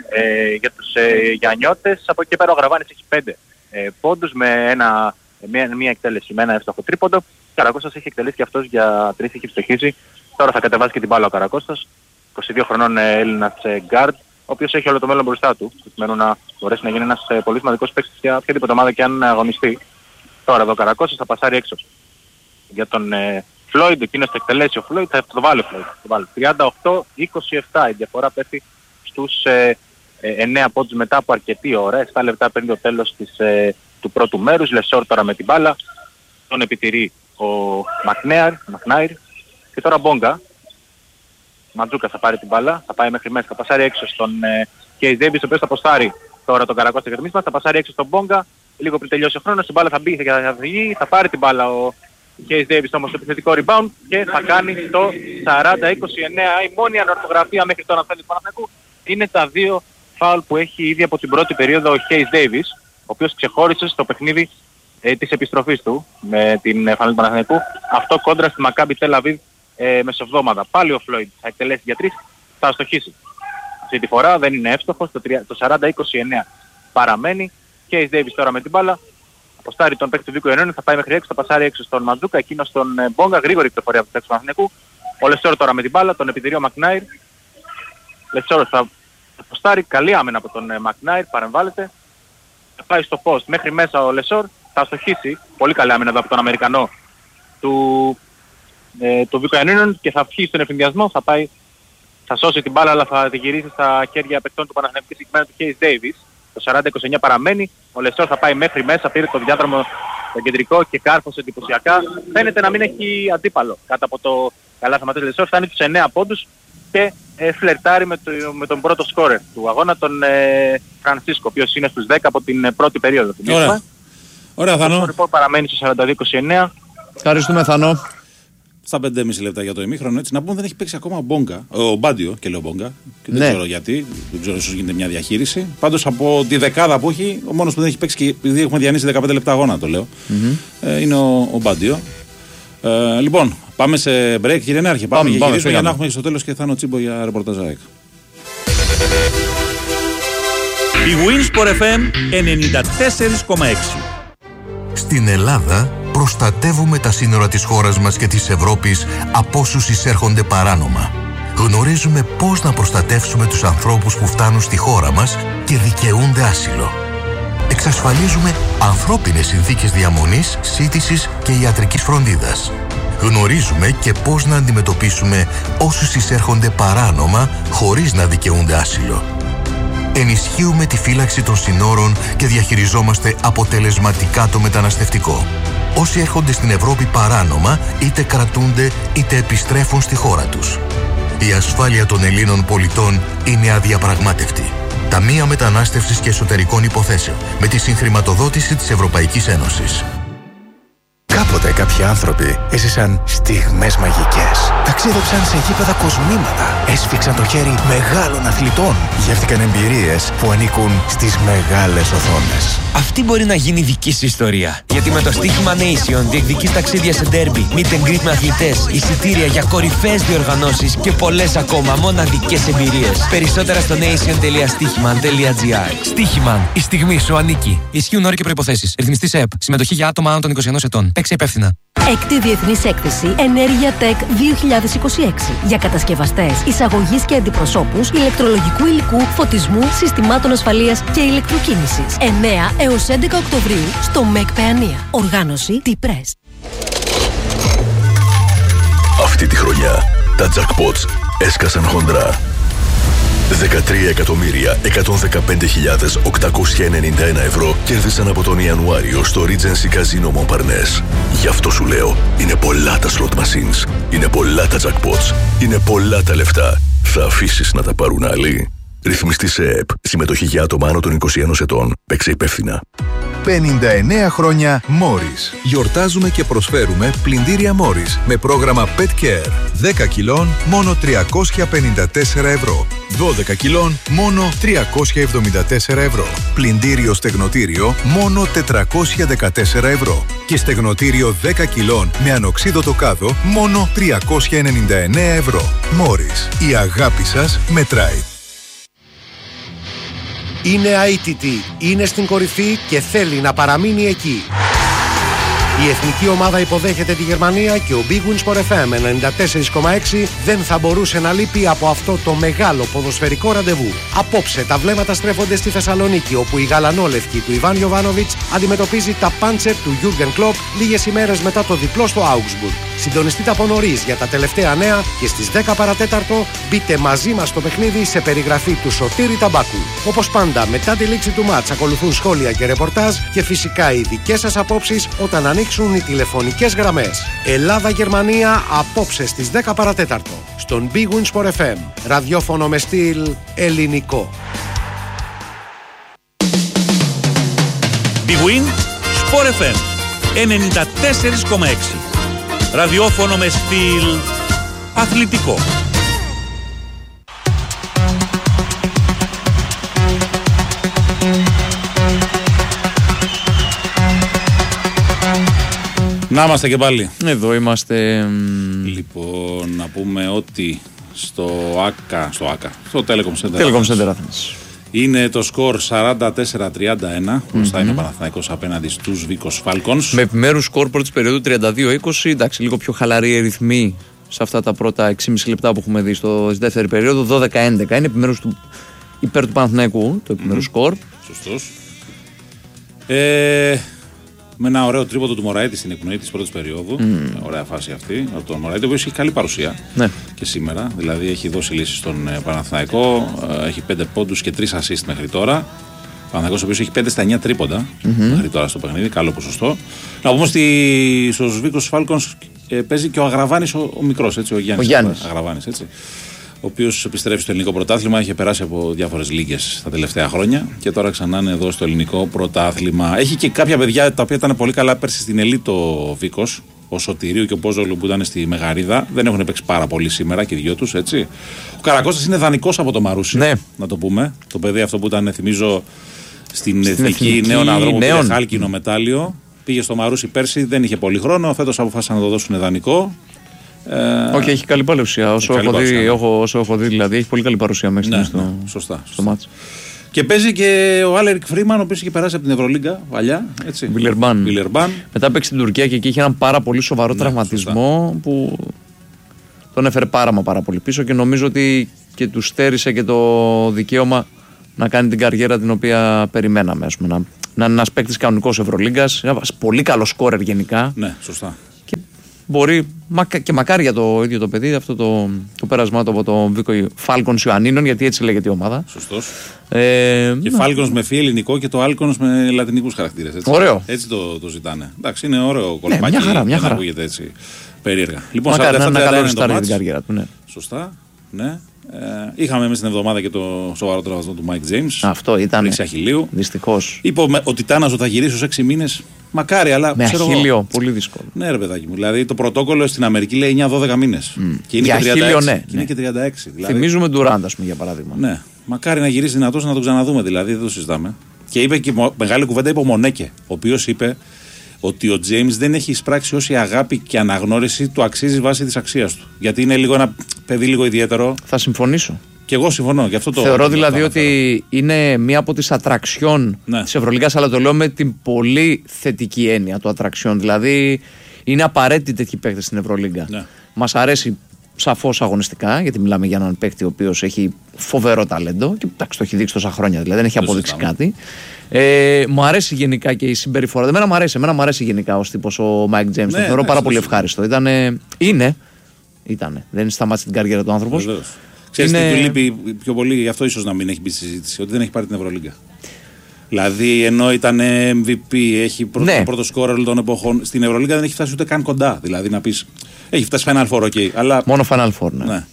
ε, για τους ε, Γιαννιώτες. Από εκεί πέρα ο Γραβάνης έχει πέντε ε, πόντους με ένα, μια, μια εκτέλεση με ένα εύστοχο τρίποντο. Ο Καρακώστας έχει εκτελέσει και αυτός για τρεις, έχει ψυχήσει. Τώρα θα κατεβάσει και την μπάλα ο Καρακώστας. είκοσι δύο χρονών ε, Έλληνας ε, γκάρντ, ο οποίος έχει όλο το μέλλον μπροστά του, προκειμένου να μπορέσει να γίνει ένας ε, πολύ σημαντικός παίκτης για οποιαδήποτε ομάδα και αν αγωνιστεί. Τώρα εδώ ο Καρακώσης θα πασάρει έξω για τον ε, Φλόιντ, εκείνος θα εκτελέσει ο Φλόιντ, θα το βάλει ο Φλόιντ. τριάντα οκτώ είκοσι επτά η διαφορά πέφτει στους ε, ε, εννέα πόντους μετά από αρκετή ώρα, επτά λεπτά πριν το τέλος της, ε, του πρώτου μέρους. Λεσόρ τώρα με την μπάλα, τον επιτηρεί ο Μακνάιρ και τώρα Μπόγκα. Ματζούκα θα πάρει την μπάλα, θα πάει μέχρι μέσα, θα πασάρει έξω στον ε, Κέις Ντέιβις, ο οποίος θα αποστάρει τώρα τον Καρακώστα για το μίσμα, θα πασάρει έξω στον Μπόγκα, λίγο πριν τελειώσει ο χρόνος, η μπάλα θα μπει, θα βγει, θα πάρει την μπάλα ο Κέις Ντέιβις όμως στο επιθετικό rebound και θα κάνει το σαράντα είκοσι εννέα. Η μόνη ανορθογραφία μέχρι τώρα του Παναθηναϊκού είναι τα δύο φάουλ που έχει ήδη από την πρώτη περίοδο ο Κέις Ντέιβις, ο οποίος ξεχώρισε στο παιχνίδι ε, της επιστροφής του με την φανέλα του Παναθηναϊκού, αυτό κόντρα στη Μακάμπι Τελ Αβίβ ε, μεσοβδόμαδα. Πάλι ο Φλόιντ θα εκτελέσει για τρεις, θα αστοχίσει. Αυτή τη φορά δεν είναι εύστοχος, το, το σαράντα είκοσι εννέα παραμένει. Κέις Ντέιβις τώρα με την μπάλα, αποστάρει τον παίκτη του Βίκο Ιαννίνη, θα πάει μέχρι έξω, θα πασάρει έξω στον Ματζούκα, εκείνος στον ε, Μπόγκα, γρήγορη πληροφορία από το παίκτη του Παναθηναϊκού. Ο Λεσόρ τώρα με την μπάλα, τον επιτηρεί ο Μακνάιρ. Λεσόρ θα αποστάρει, καλή άμενα από τον ε, Μακνάιρ, παρεμβάλλεται. Θα πάει στο post μέχρι μέσα ο Λεσόρ, θα αστοχίσει, πολύ καλή άμενα εδώ από τον Αμερικανό του, ε, του Βίκο Ιαννίνη και θα βγει στον εφηνδιασμό, θα πάει, θα σώσει την μπάλα αλλά θα τη γυρίσει στα χέρια παικτών του Παναθηναϊκού, συγκεκριμένα του Κέις Ντέιβις. Το σαράντα είκοσι εννέα παραμένει, ο Λεσόρ θα πάει μέχρι μέσα, πήρε το διάδρομο το κεντρικό και κάρφωσε εντυπωσιακά. Φαίνεται να μην έχει αντίπαλο κάτω από το καλά θεματές Λεσόρ, φτάνει τους εννέα πόντους και ε, φλερτάρει με, το, με τον πρώτο σκόρερ του αγώνα, τον ε, Φρανσίσκο, ο οποίος είναι στους δέκα από την ε, πρώτη περίοδο. Ωραία, Ωραία Θανό. Το παραμένει στο σαράντα δύο είκοσι εννέα. Ευχαριστούμε Θανό. Στα πέντε και μισό λεπτά για το ημίχρονο, έτσι να πούμε δεν έχει παίξει ακόμα ο Μπόγκα, ο Μπάντιο και λέω Μπόγκα. Και δεν ναι. ξέρω γιατί, δεν ξέρω, ίσως γίνεται μια διαχείριση. Πάντως από τη δεκάδα που έχει, ο μόνος που δεν έχει παίξει και επειδή έχουμε διανύσει δεκαπέντε λεπτά αγώνα το λέω, mm-hmm. ε, είναι ο, ο Μπάντιο. Ε, λοιπόν, Πάμε σε break, κύριε Νέαρχε. Πάμε, πάμε, πάμε για να έχουμε στο τέλος και Θάνο Τσίμπο για ρεπορταζάκ. Η Winsport εφ εμ ενενήντα τέσσερα κόμμα έξι. Στην Ελλάδα προστατεύουμε τα σύνορα της χώρας μας και της Ευρώπης από όσους εισέρχονται παράνομα. Γνωρίζουμε πώς να προστατεύσουμε τους ανθρώπους που φτάνουν στη χώρα μας και δικαιούνται άσυλο. Εξασφαλίζουμε ανθρώπινες συνθήκες διαμονής, σύντησης και ιατρικής φροντίδας. Γνωρίζουμε και πώς να αντιμετωπίσουμε όσους εισέρχονται παράνομα χωρίς να δικαιούνται άσυλο. Ενισχύουμε τη φύλαξη των συνόρων και διαχειριζόμαστε αποτελεσματικά το μεταναστευτικό. Όσοι έρχονται στην Ευρώπη παράνομα, είτε κρατούνται είτε επιστρέφουν στη χώρα τους. Η ασφάλεια των Ελλήνων πολιτών είναι αδιαπραγμάτευτη. Ταμεία Μετανάστευσης και Εσωτερικών Υποθέσεων, με τη συγχρηματοδότηση της Ευρωπαϊκής Ένωσης. Κάποτε κάποιοι άνθρωποι έζησαν στιγμές μαγικές. Ταξίδεψαν σε γήπεδα κοσμήματα. Έσφιξαν το χέρι μεγάλων αθλητών. Γεύτηκαν εμπειρίες που ανήκουν στις μεγάλες οθόνες. Αυτή μπορεί να γίνει δική σου ιστορία. Γιατί με το στοίχημα Nation διεκδικείς ταξίδια σε ντέρμπι, meet and greet με αθλητές, εισιτήρια για κορυφαίες διοργανώσεις και πολλές ακόμα μοναδικές εμπειρίες. Περισσότερα στο nation τελεία στοίχημαν τελεία gr. Στοίχημαν. Η στιγμή σου ανήκει. Ισχύουν όροι και προϋποθέσεις. Ρυθμιστής ΕΕΠ. Συμμετοχή για άτομα άνω των είκοσι ενός ετών. Παίξε υπεύθυνα. Έκτη Διεθνής Έκθεση Ενέργεια Tech δύο χιλιάδες είκοσι έξι για κατασκευαστές, εισαγωγής και αντιπροσώπους ηλεκτρολογικού υλικού, φωτισμού, συστημάτων ασφαλείας και ηλεκτροκίνησης. εννέα έως έντεκα Οκτωβρίου στο ΜΕΚ Παιανία. Οργάνωση T-Press. Αυτή τη χρονιά τα jackpots έσκασαν χοντρά. δεκατρία εκατομμύρια εκατόν δεκαπέντε χιλιάδες οκτακόσια ενενήντα ένα ευρώ κέρδισαν από τον Ιανουάριο στο Regency Casino Montparnasse. Γι' αυτό σου λέω, είναι πολλά τα slot machines, είναι πολλά τα jackpots, είναι πολλά τα λεφτά. Θα αφήσεις να τα πάρουν άλλοι? Ρυθμιστής ΕΕΠ. Συμμετοχή για άτομα άνω των είκοσι ενός ετών. Παίξε υπεύθυνα. πενήντα εννέα χρόνια Morris. Γιορτάζουμε και προσφέρουμε πλυντήρια Morris με πρόγραμμα Pet Care. δέκα κιλών μόνο τριακόσια πενήντα τέσσερα ευρώ. δώδεκα κιλών μόνο τριακόσια εβδομήντα τέσσερα ευρώ. Πλυντήριο στεγνοτήριο μόνο τετρακόσια δεκατέσσερα ευρώ. Και στεγνοτήριο δέκα κιλών με ανοξίδωτο κάδο μόνο τριακόσια ενενήντα εννέα ευρώ. Morris. Η αγάπη σας μετράει. Είναι άι τι τι, είναι στην κορυφή και θέλει να παραμείνει εκεί. Η εθνική ομάδα υποδέχεται τη Γερμανία και ο Big Win Sport εφ εμ ενενήντα τέσσερα κόμμα έξι δεν θα μπορούσε να λείπει από αυτό το μεγάλο ποδοσφαιρικό ραντεβού. Απόψε τα βλέμματα στρέφονται στη Θεσσαλονίκη, όπου η γαλανόλευκη του Ιβάν Γιοβάνοβιτς αντιμετωπίζει τα πάντσερ του Γιούργεν Κλοπ λίγες ημέρες μετά το διπλό στο Augsburg. Συντονιστείτε από νωρίς για τα τελευταία νέα και στις δέκα παρατέταρτο μπείτε μαζί μας στο παιχνίδι σε περιγραφή του Σωτήρη Ταμπάκου. Όπως πάντα, μετά τη λήξη του μάτς ακολουθούν σχόλια και ρεπορτάζ και φυσικά οι δικές σας απόψεις όταν ανοίξουν οι τηλεφωνικές γραμμές. Ελλάδα-Γερμανία απόψε στις δέκα παρατέταρτο στον Big Win Sport εφ εμ. Ραδιόφωνο με στυλ ελληνικό. Big Win Sport εφ εμ ενενήντα τέσσερα κόμμα έξι. Ραδιόφωνο με στυλ αθλητικό. Να είμαστε και πάλι. Εδώ είμαστε. Λοιπόν, να πούμε ότι στο ΆΚΑ, στο ΆΚΑ, στο Telecom Center, Telecom Center Athens είναι το σκορ σαράντα τέσσερα τριάντα ένα. Μπροστά mm-hmm. είναι ο Παναθηναϊκός απέναντι στους Βίκος Falcons. Με επιμέρους σκορ πρώτης περίοδου τριάντα δύο είκοσι. Εντάξει, λίγο πιο χαλαρή ρυθμή σε αυτά τα πρώτα έξι και μισό λεπτά που έχουμε δει στο στη δεύτερη περίοδο. δώδεκα έντεκα είναι επιμέρους του, υπέρ του Παναθηναϊκού το επιμέρους mm-hmm. σκορ. Σωστός. Ε, με ένα ωραίο τρίποντο του Μωραήτη στην εκπνοή της πρώτης περίοδου. Mm. Ωραία φάση αυτή. Από τον Μωραήτη, ο οποίος έχει καλή παρουσία ναι. και σήμερα. Δηλαδή έχει δώσει λύσεις στον Παναθηναϊκό. Έχει πέντε πόντους και τρία assist μέχρι τώρα. Ο Παναθηναϊκός, ο οποίος έχει πέντε στα εννέα τρίποντα mm-hmm. μέχρι τώρα στο παιχνίδι. Καλό ποσοστό. Να πούμε ότι στους Βίκος Falcons ε, παίζει και ο Αγραβάνης ο, ο μικρός, έτσι, ο Γιάννης. Ο Γιάννης. Αγραβάνης, έτσι. Ο οποίος επιστρέφει στο ελληνικό πρωτάθλημα, είχε περάσει από διάφορες λίγες τα τελευταία χρόνια και τώρα ξανά είναι εδώ στο ελληνικό πρωτάθλημα. Έχει και κάποια παιδιά τα οποία ήταν πολύ καλά πέρσι στην Ελίτο Βίκος, ο Σωτηρίου και ο Πόζολου που ήταν στη Μεγαρίδα. Δεν έχουν παίξει πάρα πολύ σήμερα και οι δυο τους, έτσι. Ο Καρακώστας είναι δανεικός από το Μαρούσι, ναι. να το πούμε. Το παιδί αυτό που ήταν, θυμίζω, στην, στην Εθνική, εθνική Νέων Ανδρών, που πήρε χάλκινο μετάλλιο. Πήγε στο Μαρούσι πέρσι, δεν είχε πολύ χρόνο. Φέτος αποφάσισαν να το δώσουν δανεικό. Ε, Όχι, έχει καλή παρουσία. Όσο, έχω δει, έχω, όσο έχω δει, δηλαδή, έχει πολύ καλή παρουσία μέχρι ναι, στο, ναι, σωστά, στο μάτς. Και παίζει και ο Άλερικ Φρήμαν, ο οποίος είχε περάσει από την Ευρωλίγκα παλιά. Βιλερμπάν. Μετά παίξει στην Τουρκία και εκεί είχε έναν πάρα πολύ σοβαρό ναι, τραυματισμό σωστά. Που τον έφερε πάρα μα πάρα πολύ πίσω και νομίζω ότι και του στέρισε και το δικαίωμα να κάνει την καριέρα την οποία περιμέναμε. Ας πούμε, να, να είναι ένας παίκτης κανονικός Ευρωλίγκας, ένα πολύ καλό σκόρερ γενικά. Ναι, σωστά. Και μπορεί και μακάρι για το ίδιο το παιδί αυτό το, το πέρασμά του από το Βίκο Φάλκονς Ιωαννίνων, γιατί έτσι λέγεται η ομάδα. Σωστός. Ε, και Φάλκονς με φι ελληνικό και το Άλκονος με λατινικούς χαρακτήρες. Έτσι. Ωραίο. Έτσι το, το ζητάνε. Εντάξει, είναι ωραίο κολπάκι. Ναι, μια χαρά, μια χαρά. Ακούγεται έτσι περίεργα. Λοιπόν, μακάρι να είναι ένα καλό στάρι για την καριέρα του. Ναι. Σωστά. Ναι. Ε, είχαμε εμείς την εβδομάδα και το σοβαρό τραυματισμό του Μάικ Τζέιμς. Αυτό ήταν. Ρίξη αχιλλείου. Δυστυχώς. Είπε ο Τιτάνας ότι θα γυρίσει στους έξι μήνες. Μακάρι, αλλά. Με αχιλλείο, πολύ δύσκολο. Ναι, ρε παιδάκι μου. Δηλαδή το πρωτόκολλο στην Αμερική λέει εννιά δώδεκα μήνες. Mm. Και είναι, για και τριάντα έξι, ναι, και είναι ναι. και τριάντα έξι. Δηλαδή. Θυμίζουμε Ντουράντ, ας πούμε, για παράδειγμα. Ναι. Μακάρι να γυρίσει δυνατός να τον ξαναδούμε, δηλαδή δεν το συζητάμε. Και είπε και μεγάλη κουβέντα είπε ο Μονέκε, ο οποίος είπε ότι ο Τζέιμς δεν έχει εισπράξει όση αγάπη και αναγνώριση του αξίζει βάσει της αξίας του. Γιατί είναι λίγο ένα παιδί λίγο ιδιαίτερο. Θα συμφωνήσω. Και εγώ συμφωνώ. Γι' αυτό το θεωρώ το δηλαδή το ότι είναι μία από τις ατραξιόν ναι. της Ευρωλίγκας, αλλά το λέω με την πολύ θετική έννοια του ατραξιόν. Δηλαδή είναι απαραίτητη τέτοιοι παίκτες στην Ευρωλίγκα. Ναι. Μας αρέσει σαφώς αγωνιστικά, γιατί μιλάμε για έναν παίκτη ο οποίος έχει φοβερό ταλέντο και εντάξει, το έχει δείξει τόσα χρόνια, δηλαδή δεν έχει το αποδείξει κάτι. Ε, μου αρέσει γενικά και η συμπεριφορά. Εμένα μου αρέσει, εμένα μου αρέσει γενικά ως τύπος ο Μάικ Τζέιμς. Ναι, το θεωρώ ναι, πάρα πολύ ευχάριστο. Ήτανε, είναι, ήτανε, δεν σταμάτησε την καριέρα του άνθρωπος. Ξέρεις είναι... τι του λείπει πιο πολύ, γι' αυτό ίσως να μην έχει μπει στη συζήτηση, ότι δεν έχει πάρει την Ευρωλίγκα. Δηλαδή, ενώ ήταν εμ βι πι, έχει πρώτο, ναι. πρώτο σκόρερ όλων των εποχών, στην Ευρωλίγκα δεν έχει φτάσει ούτε καν κοντά. Δηλαδή, να πεις, έχει φτάσει Final Four, okay, αλλά. Μόνο Final Four, ναι. ναι.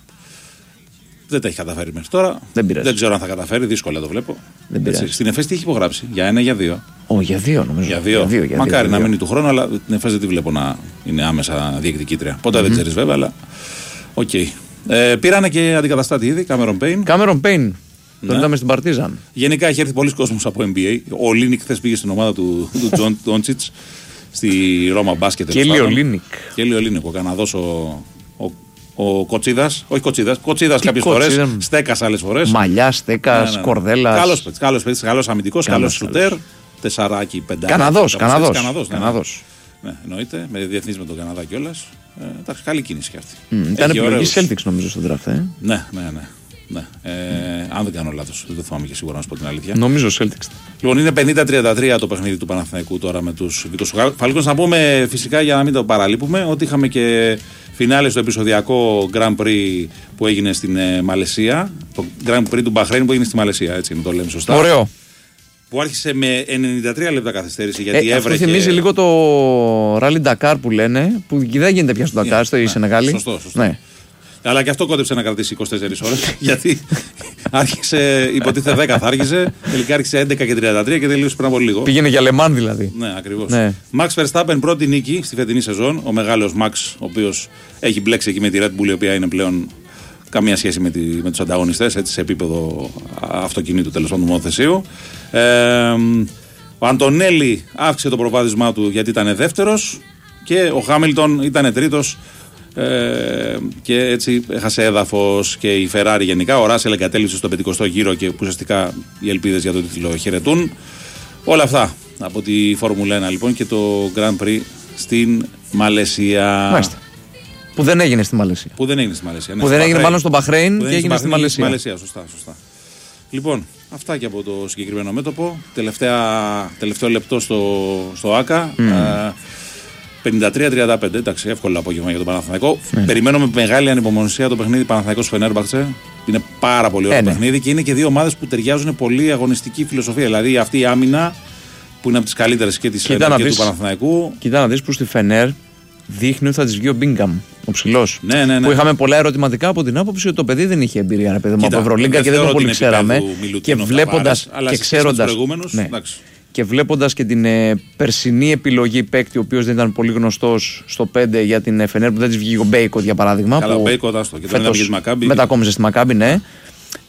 Δεν τα έχει καταφέρει μέχρι τώρα. Δεν πειράζει. Δεν ξέρω αν θα καταφέρει, δύσκολα το βλέπω. Δεν πειράζει. Έτσι, στην ΕΦΕΣ τι έχει υπογράψει, για ένα ή για δύο. Ω, για δύο νομίζω. Για δύο. Για δύο, για Μακάρι δύο, να δύο. μείνει του χρόνου, αλλά την ΕΦΕΣ δεν τη βλέπω να είναι άμεσα διεκδικήτρια. Ποτέ mm-hmm. δεν ξέρει βέβαια, αλλά. Οκ. Okay. Ε, πήρανε και αντικαταστάτη ήδη, Κάμερον Πέιν. Κάμερον Πέιν. Τον είδαμε στην Παρτίζαν. Γενικά έχει έρθει πολλοί κόσμος από N B A. Ο Λίνικ χθες πήγε στην ομάδα του, του Τζον Ντόντσιτς στη Ρώμα Μπάσκετ. Και Λίο Λίνικ. Και Λίο Λίνικ, ο Καναδός ο, ο, ο Κοτσίδας. Όχι Κοτσίδας, Κοτσίδας κάποιες φορές. Στέκας άλλες φορές. Μαλλιά, Στέκας, ναι, ναι, ναι. Κορδέλας. Καλός παίκτης, καλός παίκτης, καλός αμυντικός, καλός σουτέρ. Τεσσαράκι, πεντάκι. Καναδός, Καναδός. Καναδός, ναι, ναι. Ναι, εννοείται, με διεθνείς με τον Καναδά κιόλας. Ε, εντάξει, καλή κίνηση κι αυτή. Mm, ήταν επιλογή Celtics νομίζω στον draft, ε. Ναι, ναι, ναι. ναι. Ε, mm. Αν δεν κάνω λάθος, δεν το θυμάμαι και σίγουρα να σου πω την αλήθεια. Νομίζω Celtics. Λοιπόν, είναι πενήντα τριάντα τρία το παιχνίδι του Παναθηναϊκού τώρα με τους Βίκος Φάλκονς. Να πούμε φυσικά για να μην το παραλείπουμε ότι είχαμε και φινάλε στο επεισοδιακό Grand Prix που έγινε στην ε, Μαλαισία. Το Grand Prix του Μπαχρέιν που έγινε στη Μαλαισία, έτσι να το λέμε σωστά. Ωραίο. Που άρχισε με ενενήντα τρία λεπτά καθυστέρηση γιατί ε, έβρεχε. Αυτό θυμίζει λίγο το Rally Dakar που λένε, που δεν γίνεται πια στο Dakar, yeah, στο ναι, Σενεγάλη. Σωστό, σωστό. Ναι. Αλλά και αυτό κόντεψε να κρατήσει είκοσι τέσσερις ώρες. Γιατί άρχισε, υποτίθεται δέκα θα άρχισε, τελικά άρχισε έντεκα και τριάντα τρία και τελείωσε πριν από λίγο. Πήγαινε για Λεμάν δηλαδή. Ναι, ακριβώς. Ναι. Max Verstappen πρώτη νίκη στη φετινή σεζόν. Ο μεγάλος Max, ο οποίος έχει μπλέξει εκεί με τη Red Bull, η οποία είναι πλέον καμία σχέση με, τη, με τους ανταγωνιστές, έτσι, σε επίπεδο αυτοκινήτου τέλος πάντων του μονοθεσίου. Ε, ο Αντωνέλη αύξησε το προβάδισμά του γιατί ήταν δεύτερος και ο Χάμιλτον ήταν τρίτος ε, και έτσι έχασε έδαφος και η Ferrari γενικά. Ο Ράσελ εγκατέλειψε στο πενηκοστό γύρο και ουσιαστικά οι ελπίδες για το τίτλο χαιρετούν. Όλα αυτά από τη Φόρμουλα ένα λοιπόν και το Grand Prix στην Μαλαισία. Μάλιστα. Που δεν έγινε στη Μαλαισία. Που δεν έγινε στη Μαλαισία. Ναι, που δεν έγινε μάλλον στο Μπαχρέιν και έγινε στη Μαλαισία. Μαλαισία. Σωστά, σωστά. Λοιπόν, αυτά και από το συγκεκριμένο μέτωπο. Τελευταία, τελευταίο λεπτό στο, στο ΆΚΑ. Mm. Uh, πενήντα τρία τριάντα πέντε. Εντάξει, εύκολο απόγευμα για τον Παναθηναϊκό. Mm. Περιμένω με μεγάλη ανυπομονησία το παιχνίδι Παναθηναϊκός Φενέρμπαχτσε. Είναι πάρα πολύ ωραίο ε, παιχνίδι ναι. Και είναι και δύο ομάδες που ταιριάζουν πολύ αγωνιστική φιλοσοφία. Δηλαδή αυτή η άμυνα που είναι από τις καλύτερες και της Φενέρ και του Παναθηναϊκού. Κοίτα να δεις που στη Φενέρ δείχνει ότι θα τη βγει ο Μπίνγκαμ, ο ψηλός. Ναι, ναι, ναι. Που είχαμε πολλά ερωτηματικά από την άποψη ότι το παιδί δεν είχε εμπειρία ρε παιδί μου από Ευρωλίγκα και δεν το πολύ ξέραμε. Και βλέποντας και ξέροντας. Ναι. Και βλέποντας και την ε, περσινή επιλογή παίκτη, ο οποίος δεν ήταν πολύ γνωστός στο πέντε για την Φενέρ, που δεν της βγήκε ο Μπέικοτ για παράδειγμα. Καλά, ο Μπέικοτ, άστο. Και δεν ήταν και στη Μακάμπι. Μετακόμιζε στη Μακάμπι, ναι.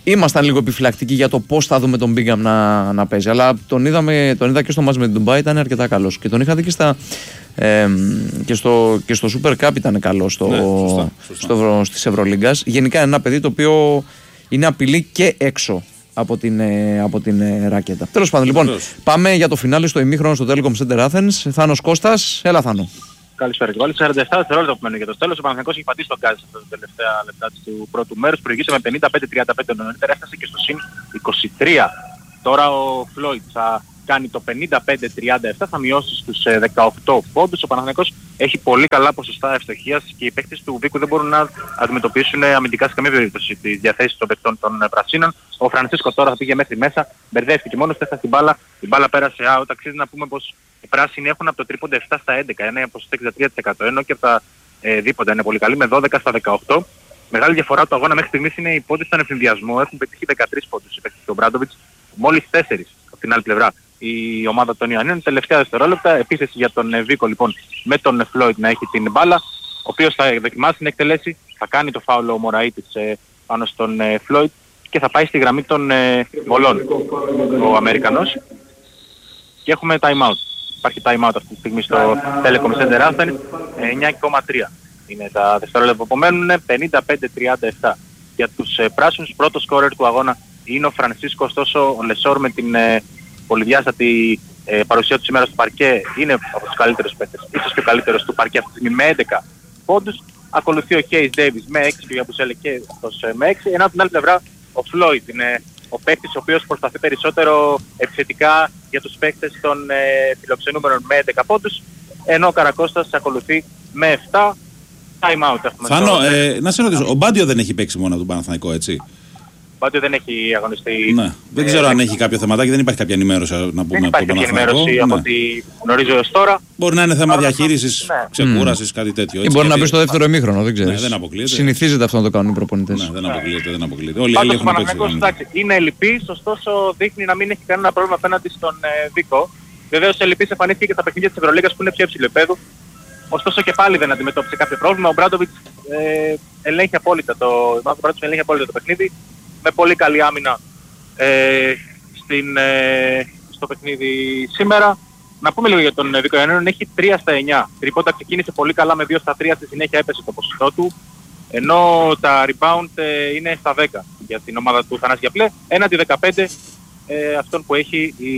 ήμασταν λίγο επιφυλακτικοί για το πώς θα δούμε τον Μπίγκαμ να, να παίζει. Αλλά τον, είδαμε, τον είδα και στο μάτς με την Ντουμπάι, ήταν αρκετά καλός. Και τον είχα δει και, στα, ε, και, στο, και στο Super Cup ήταν καλός στο, ναι, σωστά, σωστά. στο, στις Ευρωλίγκας. Γενικά είναι ένα παιδί το οποίο είναι απειλή και έξω από την, ε, από την ε, ράκετα. Τέλος πάντων, λοιπόν, πάμε για το φινάλε στο ημίχρονο στο Telecom Center Athens. Θάνος Κώστας, έλα Θάνο. Καλησπέρα και πάλι. σαράντα επτά δευτερόλεπτα που μένουν για το τέλος. Ο Παναθηναϊκός έχει πατήσει τον γκάζι στα τελευταία λεπτά του πρώτου μέρους. Προηγήσε με πενήντα πέντε τριάντα πέντε νωρίτερα, έφτασε και στο συν είκοσι τρία. Τώρα ο Φλόιτ θα κάνει το πενήντα πέντε τριάντα επτά, θα μειώσει στους δεκαοκτώ πόντους. Ο Παναθηναϊκός έχει πολύ καλά ποσοστά ευστοχίας και οι παίκτες του Βίκου δεν μπορούν να αντιμετωπίσουν αμυντικά σε καμία περίπτωση τις διαθέσεις των παικτών των πρασίνων. Ο Φρανσίσκο τώρα θα πήγε μέχρι μέσα, μπερδεύτηκε μόνος, έφτασε την μπάλα, η μπάλα πέρασε out. Αξίζει να πούμε πως οι πράσινοι έχουν από το τρίποντα επτά στα έντεκα, ένα ποσοστό εξήντα τρία τοις εκατό, ενώ και από τα ε, δίποντα είναι πολύ καλή με δώδεκα στα δεκαοκτώ. Μεγάλη διαφορά του αγώνα μέχρι στιγμής είναι οι πόντους στον εφημδιασμό. Έχουν πετύχει δεκατρείς πόντους οι παίκτες του Μπράντοβιτς, μόλις τέσσερις από την άλλη πλευρά. Η ομάδα των Ιωαννίων, τελευταία δευτερόλεπτα, επίθεση για τον Βίκο λοιπόν με τον Φλόιτ να έχει την μπάλα, ο οποίος θα δοκιμάσει να εκτελέσει, θα κάνει το φάουλο ο Μωραΐτης ε, πάνω στον ε, Φλόιτ και θα πάει στη γραμμή των ε, βολών ο Αμερικανός και έχουμε time out. Υπάρχει time out αυτή τη στιγμή στο Telecom Center Athens, εννιά κόμμα τρία είναι τα δευτερόλεπτα που απομένουν, πενήντα πέντε τριάντα επτά για τους ε, πράσινους. Πρώτο σκόρερ του αγώνα είναι ο Φρανσίσκο, ωστόσο ο Λεσόρ με την ε, πολυδιάστατη ε, παρουσία του σήμερα στο παρκέ είναι από τους καλύτερους παίκτες, ίσως και ο καλύτερος του παρκέ αυτή τη στιγμή με έντεκα πόντους. Ακολουθεί ο Κέις Ντέιβις με έξι και ο Γιαμπουσέλε και αυτός ε, με έξι, ενώ από την άλλη πλευρά ο Φλόιτ είναι ο παίκτης ο οποίος προσπαθεί περισσότερο επιθετικά για τους παίκτες των ε, φιλοξενούμενων με έντεκα πόντους, ενώ ο Καρακώστας ακολουθεί με επτά. Time out έχουμε. Θάνο, ε, να σε ρωτήσω, ο Μπάντιο δεν έχει παίξει μόνο τον Παναθηναϊκό, έτσι? Μπάντιο δεν έχει αγωνιστεί. Ναι. Δεν ξέρω ε, αν έχει κάποιο θεματάκι, δεν υπάρχει κάποια ενημέρωση να πούμε. Δεν υπάρχει κάποια ενημέρωση ναι. από ό,τι γνωρίζω έως τώρα. Μπορεί να είναι θέμα διαχείρισης, ναι. ξεκούρασης, mm. κάτι τέτοιο. Ή μπορεί κάτι... να μπει στο δεύτερο ημίχρονο, δεν ξέρεις. Ναι, δεν αποκλείεται. Συνηθίζεται αυτό να το κάνουν οι προπονητές. Ναι, δεν αποκλείεται, δεν αποκλείεται. Όλοι οι άλλοι έχουν παίξει. Είναι ελλειπής, ωστόσο δείχνει να μην έχει κανένα πρόβλημα απέναντι στον ε, Βίκο. Βεβαίως ελλειπής εμφανίστηκε και στα παιχνίδια της Ευρωλίγκας που είναι πιο υψηλού επίπεδου. Ωστόσο και πάλι δεν αντιμετώπισε κάποιο πρόβλημα. Ο Μπράντοβιτς ε, ελέγχει απόλυτα το, ελέγχει απόλυτα το παιχνίδι με πολύ καλή άμυνα ε, στην, ε, στο παιχνίδι σήμερα. Να πούμε λίγο για τον Βίκο Ιωαννίνων, έχει τρία στα εννιά. Τρίποντα ξεκίνησε πολύ καλά με δύο στα τρία, στη συνέχεια έπεσε το ποσοστό του. Ενώ τα rebound ε, είναι στα δέκα για την ομάδα του Θανάση Γιαπλέ. Έναντι δεκαπέντε ε, αυτόν που έχει η,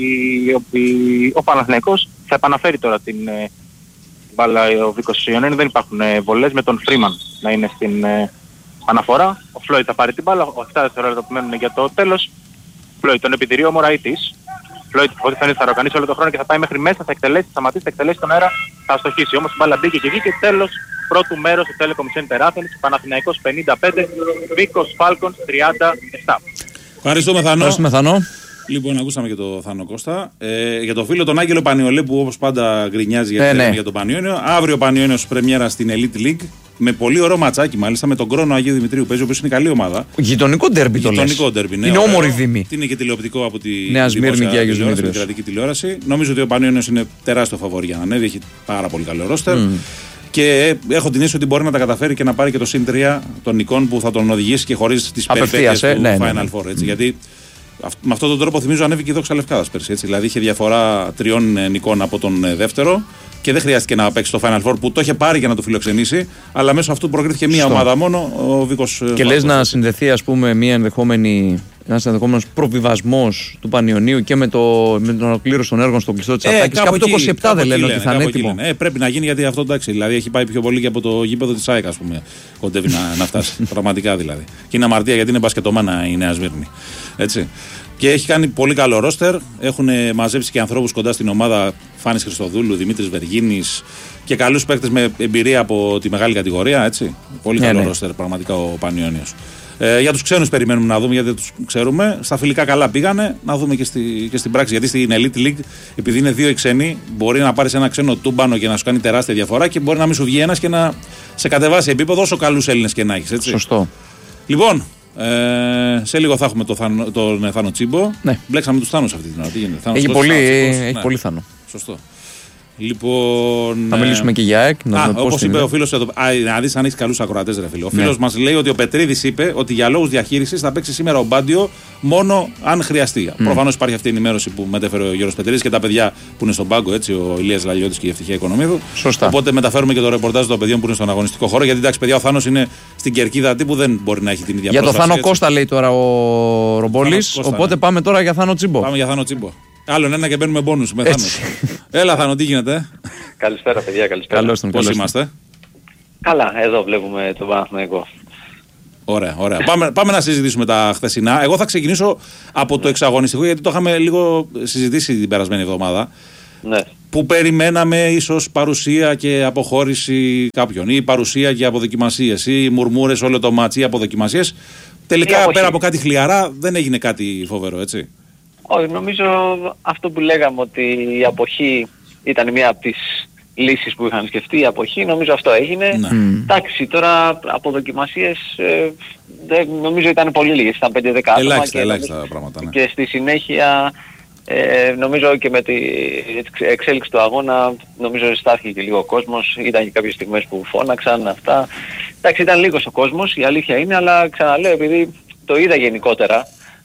η, ο Παναθηναϊκός. Θα επαναφέρει τώρα την ε, μπάλα ο Βίκος Ιωαννίνων. Δεν υπάρχουν ε, βολές με τον Φρήμαν να είναι στην ε, αναφορά. Ο Φλόιτ θα πάρει την μπάλα. Ο επτά δευτερόλεπτα που μένουν για το τέλος. Φλόιτ τον επιδηρεί ο Μωραΐτης. Φλόιτ ό,τι φαίνεται θα ροκανίσει όλο τον χρόνο και θα πάει μέχρι μέσα, θα εκτελέσει, θα σταματήσει, θα εκτελέσει τον αέρα, θα αστοχίσει. Όμως η μπάλα μπήκε και βγήκε. Τέλος πρώτου μέρους του Telecom Center Athens. Παναθηναϊκός πενήντα πέντε, Βίκος Falcons τριάντα επτά. Ευχαριστούμε Θανό. Ευχαριστούμε Θανό. Λοιπόν, ακούσαμε και τον Θάνο Κώστα. Ε, για το φίλο τον Άγγελο Πανιολέ που όπως πάντα γκρινιάζει για, ε, ναι. για τον Πανιόνιο. Αύριο ο Πανιόνιος πρεμιέρα στην Elite League. Με πολύ ωραίο ματσάκι μάλιστα με τον Κρόνο Αγίου Δημητρίου παίζει, ο οποίος είναι καλή ομάδα. Γειτονικό ντέρμπι το λες. Γειτονικό ντέρμπι, ναι. Είναι όμορφη δήμη. Είναι και τηλεοπτικό από τη Νέα Σμύρνη και Άγιος Δημητρίου. Την κρατική τηλεόραση. Νομίζω ότι ο Πανιόνιος είναι τεράστιο φαβορί για να ανέβει. Έχει πάρα πολύ καλό ρόστερ. Mm. Και έχω την αίσθηση ότι μπορεί να τα καταφέρει και να πάρει και το συν τρία των εικόν που θα τον οδηγήσει και χωρίς τις περιπέτειες ε, του ναι, Final ναι. Four. Έτσι, mm. Γιατί με αυτόν τον τρόπο θυμίζω ανέβηκε η Δόξα Λευκάδας πέρσι. Έτσι, δηλαδή είχε διαφορά τριών νικών από τον δεύτερο και δεν χρειάστηκε να παίξει το Final Four που το είχε πάρει για να το φιλοξενήσει. Αλλά μέσω αυτού προκρίθηκε μία Στο. ομάδα μόνο, ο Βίκος. Και λες να συνδεθεί, ας πούμε, μία ενδεχόμενη. Ένας ενδεχόμενος προβιβασμός του Πανιωνίου και με, το, με την ολοκλήρωση των έργων στο κλειστό της ε, Αττάκης. Κάπου το είκοσι επτά δεν λένε ότι θα είναι έτοιμο. Ε, πρέπει να γίνει γιατί αυτό εντάξει. Δηλαδή έχει πάει πιο πολύ και από το γήπεδο της ΑΕΚ, ας πούμε. Κοντεύει να, να φτάσει. Πραγματικά δηλαδή. Και είναι αμαρτία γιατί είναι μπασκετομάνα η Νέα Σμύρνη. Έτσι. Και έχει κάνει πολύ καλό ρόστερ. Έχουν μαζέψει και ανθρώπους κοντά στην ομάδα. Φάνης Χριστοδούλου, Δημήτρης Βεργίνης και καλούς παίκτες με εμπειρία από τη μεγάλη κατηγορία. Έτσι. Πολύ ναι, καλό ναι. ρόστερ πραγματικά ο Πανιόνιος. Ε, για τους ξένους περιμένουμε να δούμε γιατί δεν τους ξέρουμε. Στα φιλικά καλά πήγανε. Να δούμε και, στη, και στην πράξη. Γιατί στην Elite League, επειδή είναι δύο οι ξένοι, μπορεί να πάρεις ένα ξένο τούμπανο και να σου κάνει τεράστια διαφορά και μπορεί να μην σου βγει ένας και να σε κατεβάσει επίπεδο όσο καλούς Έλληνες και να έχεις. Έτσι. Σωστό. Λοιπόν, ε, σε λίγο θα έχουμε τον Θάνο, τον Θάνο Τσίμπο. Ναι. Μπλέξαμε τους Θάνους αυτή την ώρα. Τι γίνεται. Έχει, Θάνος, πολύ, Θάνος, έχει ναι. πολύ Θάνο. Σωστό. Λοιπόν, θα μιλήσουμε και για ΑΕΚ. Όπως είπε ο φίλος εδώ, α, να δεις αν έχει καλούς ακροατές, ρε φίλε. Ο φίλος ναι. μας λέει ότι ο Πετρίδης είπε ότι για λόγους διαχείρισης θα παίξει σήμερα ο Μπάντιο μόνο αν χρειαστεί. Mm. Προφανώς υπάρχει αυτή η ενημέρωση που μετέφερε ο Γιώργος Πετρίδης και τα παιδιά που είναι στον πάγκο, έτσι, ο Ηλίας Λαλιώτης και η Ευτυχία Οικονομίδου. Σωστά. Οπότε μεταφέρουμε και το ρεπορτάζ των παιδιών που είναι στον αγωνιστικό χώρο. Γιατί εντάξει, παιδιά, ο Θάνος είναι στην κερκίδα τύπου, δεν μπορεί να έχει την ίδια πρόσβαση. Για το Θάνο Κώστα λέει τώρα ο Ρομπόλης. Οπότε ναι. πάμε τώρα για Θάνο Τσίμπο. Πάμε για Θάνο Τσίμπο. Άλλον ένα και μπαίνουμε μπόνους με Θάνο. Έλα Θάνο, τι γίνεται? Καλησπέρα παιδιά, καλησπέρα. Καλώς τον, πώς είμαστε? Καλά, εδώ βλέπουμε τον Παναθηναϊκό. Ωραία, ωραία. πάμε, πάμε να συζητήσουμε τα χθεσινά. Εγώ θα ξεκινήσω από το εξαγωνιστικό, γιατί το είχαμε λίγο συζητήσει την περασμένη εβδομάδα. Ναι. Που περιμέναμε ίσως παρουσία και αποχώρηση κάποιων, ή παρουσία και αποδοκιμασίες, ή μουρμούρες όλο το μάτσι, ή αποδοκιμασίες. Τελικά πέρα από κάτι χλιαρά δεν έγινε κάτι φοβερό, έτσι. Όχι, νομίζω αυτό που λέγαμε ότι η αποχή ήταν μία από τις λύσεις που είχαν σκεφτεί, η αποχή, νομίζω αυτό έγινε. Ναι. Εντάξει, τώρα από δοκιμασίες ε, δεν, νομίζω ήταν πολύ λίγες, ήταν πέντε δέκα άτομα. Ελάχιστα, ελάχιστα πράγματα, ναι. Και στη συνέχεια ε, νομίζω και με την εξέλιξη του αγώνα νομίζω στάθηκε και λίγο ο κόσμος, ήταν και κάποιες στιγμές που φώναξαν αυτά. Εντάξει, ήταν λίγος ο κόσμος, η αλήθεια είναι, αλλά ξαναλέω επειδή το είδα γενικότερα.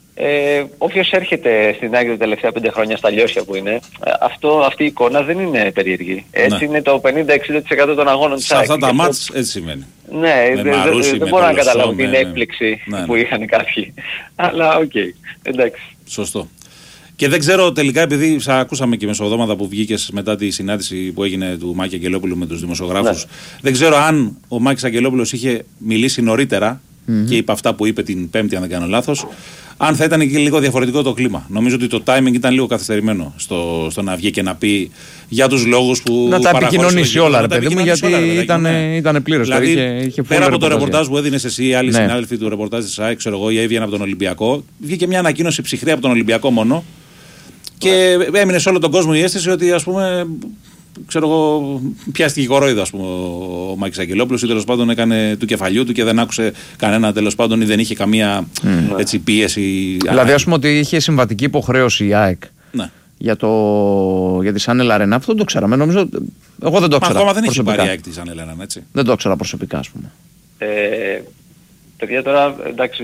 Ε, όποιος έρχεται στην ΑΕΚ τα τελευταία πέντε χρόνια στα λιώσια που είναι, αυτό, αυτή η εικόνα δεν είναι περίεργη. Έτσι ναι. είναι το πενήντα με εξήντα τοις εκατό των αγώνων της ΑΕΚ. Σε αυτά τα μάτς έτσι σημαίνει. Ναι, δεν δε, δε μπορώ να καταλάβω την με, έκπληξη ναι, ναι. που είχαν κάποιοι. Αλλά οκ, okay, εντάξει. Σωστό. Και δεν ξέρω τελικά, επειδή σα ακούσαμε και μεσοβδόμαδα που βγήκες μετά τη συνάντηση που έγινε του Μάκη Αγγελόπουλου με τους δημοσιογράφους, ναι. δεν ξέρω αν ο Μάκης Αγγελόπουλος είχε μιλήσει νωρίτερα mm-hmm. και είπε αυτά που είπε την Πέμπτη, αν δεν κάνω λάθος, αν θα ήταν και λίγο διαφορετικό το κλίμα. Νομίζω ότι το timing ήταν λίγο καθυστερημένο στο, στο να βγει και να πει για τους λόγους που. Να τα επικοινωνήσει όλα, ρε παιδί μου, γιατί ήταν, ναι. ήταν πλήρως. Δηλαδή, είχε, είχε πέρα από το ρεπορτάζ που έδινες εσύ, οι άλλοι ναι. συνάδελφοι του ρεπορτάζ της ΑΕΚ, ξέρω εγώ, ή έβγαιναν από τον Ολυμπιακό, βγήκε μια ανακοίνωση ψυχρή από τον Ολυμπιακό μόνο. Και έμεινε σε όλο τον κόσμο η αίσθηση ότι, ας πούμε, ξέρω εγώ, πιάστηκε κορόιδα, ας πούμε, ο Μάκης Αγγελόπουλος ή τέλος πάντων έκανε του κεφαλιού του και δεν άκουσε κανένα τέλος πάντων ή δεν είχε καμία mm. έτσι, πίεση. Δηλαδή, ας πούμε ότι είχε συμβατική υποχρέωση η ΑΕΚ ναι. για, το, για τη Σάνελ Αρένα. Αυτό δεν το ξέραμε. Νομίζω, εγώ δεν το ξέρα. Μα ακόμα δεν είχε πάρει η ΑΕΚ τη Σάνελ Αρένα, έτσι. Δεν το ξέρα προσωπικά, ας πούμε. Ε, παιδιά, τώρα, εντάξει,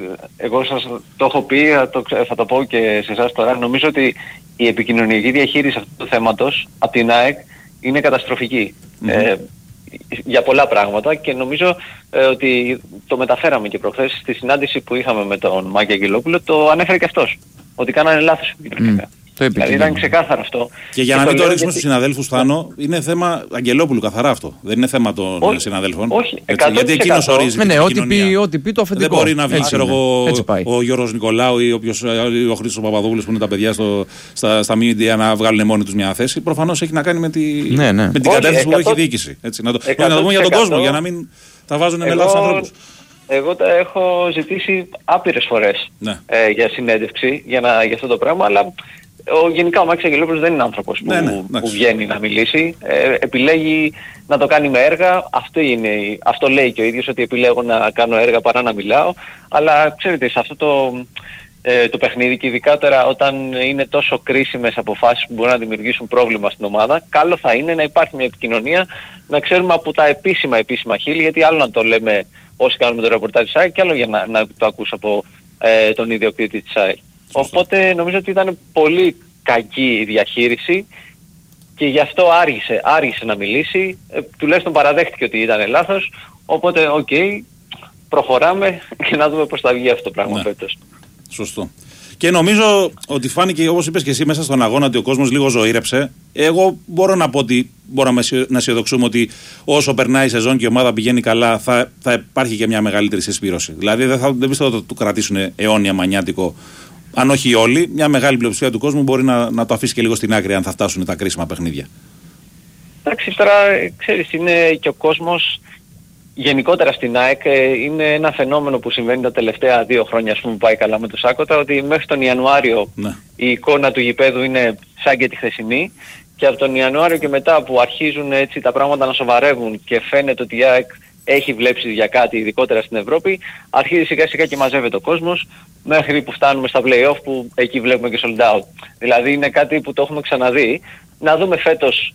εγώ σας το έχω πει, το, θα το πω και σε εσάς τώρα. Νομίζω ότι η επικοινωνιακή διαχείριση αυτού του θέματος από την ΑΕΚ είναι καταστροφική. Mm-hmm. Ε, για πολλά πράγματα και νομίζω ε, ότι το μεταφέραμε και προχθές στη συνάντηση που είχαμε με τον Μάκη Αγγελόπουλο, το ανέφερε και αυτός, ότι κάνανε λάθος επικοινωνιακά. Mm. Δηλαδή ήταν ξεκάθαρο αυτό. Και για και να μην το ρίξουμε γιατί... στους συναδέλφους, Θάνο, είναι θέμα Αγγελόπουλου καθαρά αυτό. Δεν είναι θέμα των όχι, συναδέλφων. Όχι, έτσι, γιατί εκείνος ορίζει. Ναι, ναι, ό,τι πει, ό,τι πει το αφεντικό. Δεν μπορεί να βγει, ξέρω εγώ, ο Γιώργος Νικολάου ή όποιος, ο Χρήστος Παπαδόπουλος που είναι τα παιδιά στο, στα, στα media να βγάλουν μόνοι τους μια θέση. Προφανώς έχει να κάνει με, τη, ναι, ναι. με την κατεύθυνση που έχει η διοίκηση. Έτσι, να το, να το πούμε για τον κόσμο, για να μην τα βάζουν με λάθος ανθρώπους. Εγώ τα έχω ζητήσει άπειρες φορές ναι. ε, για συνέντευξη για, να, για αυτό το πράγμα, αλλά ο, γενικά ο Μάκης Αγγελόπουλος δεν είναι άνθρωπος που, ναι, ναι, που βγαίνει να μιλήσει. Ε, επιλέγει να το κάνει με έργα. Αυτό, είναι, αυτό λέει και ο ίδιος, ότι επιλέγω να κάνω έργα παρά να μιλάω. Αλλά ξέρετε, σε αυτό το, ε, το παιχνίδι και ειδικά τώρα όταν είναι τόσο κρίσιμες αποφάσεις που μπορούν να δημιουργήσουν πρόβλημα στην ομάδα, καλό θα είναι να υπάρχει μια επικοινωνία, να ξέρουμε από τα επίσημα επίσημα χείλη, γιατί άλλο να το λέμε όσοι κάνουμε το ρεπορτάζ της ΑΕΚ και άλλο για να, να το ακούς από ε, τον ιδιοκτήτη της ΑΕΚ. Οπότε νομίζω ότι ήταν πολύ κακή η διαχείριση και γι' αυτό άργησε, άργησε να μιλήσει, ε, τουλάχιστον παραδέχτηκε ότι ήταν λάθος, οπότε οκ, okay, προχωράμε και να δούμε πώς θα βγει αυτό το πράγμα ναι. φέτος. Σωστό. Και νομίζω ότι φάνηκε, όπως είπες και εσύ, μέσα στον αγώνα ότι ο κόσμος λίγο ζωήρεψε. Εγώ μπορώ να πω ότι μπορούμε να αισιοδοξούμε ότι όσο περνάει η σεζόν και η ομάδα πηγαίνει καλά, θα, θα υπάρχει και μια μεγαλύτερη συσπήρωση. Δηλαδή δεν, θα, δεν πιστεύω ότι θα το κρατήσουν αιώνια μανιάτικο. Αν όχι όλοι, μια μεγάλη πλειοψηφία του κόσμου μπορεί να, να το αφήσει και λίγο στην άκρη αν θα φτάσουν τα κρίσιμα παιχνίδια. Εντάξει, τώρα ξέρεις, είναι και ο κόσμος γενικότερα στην ΑΕΚ, είναι ένα φαινόμενο που συμβαίνει τα τελευταία δύο χρόνια, ας πούμε, που πάει καλά με το Σάκοτα, ότι μέχρι τον Ιανουάριο ναι. η εικόνα του γηπέδου είναι σαν και τη χθεσινή και από τον Ιανουάριο και μετά που αρχίζουν έτσι τα πράγματα να σοβαρεύουν και φαίνεται ότι η ΑΕΚ έχει βλέψει για κάτι, ειδικότερα στην Ευρώπη, αρχίζει σιγά σιγά και μαζεύεται ο κόσμος μέχρι που φτάνουμε στα play-off που εκεί βλέπουμε και sold out. Δηλαδή είναι κάτι που το έχουμε ξαναδεί. Να δούμε φέτος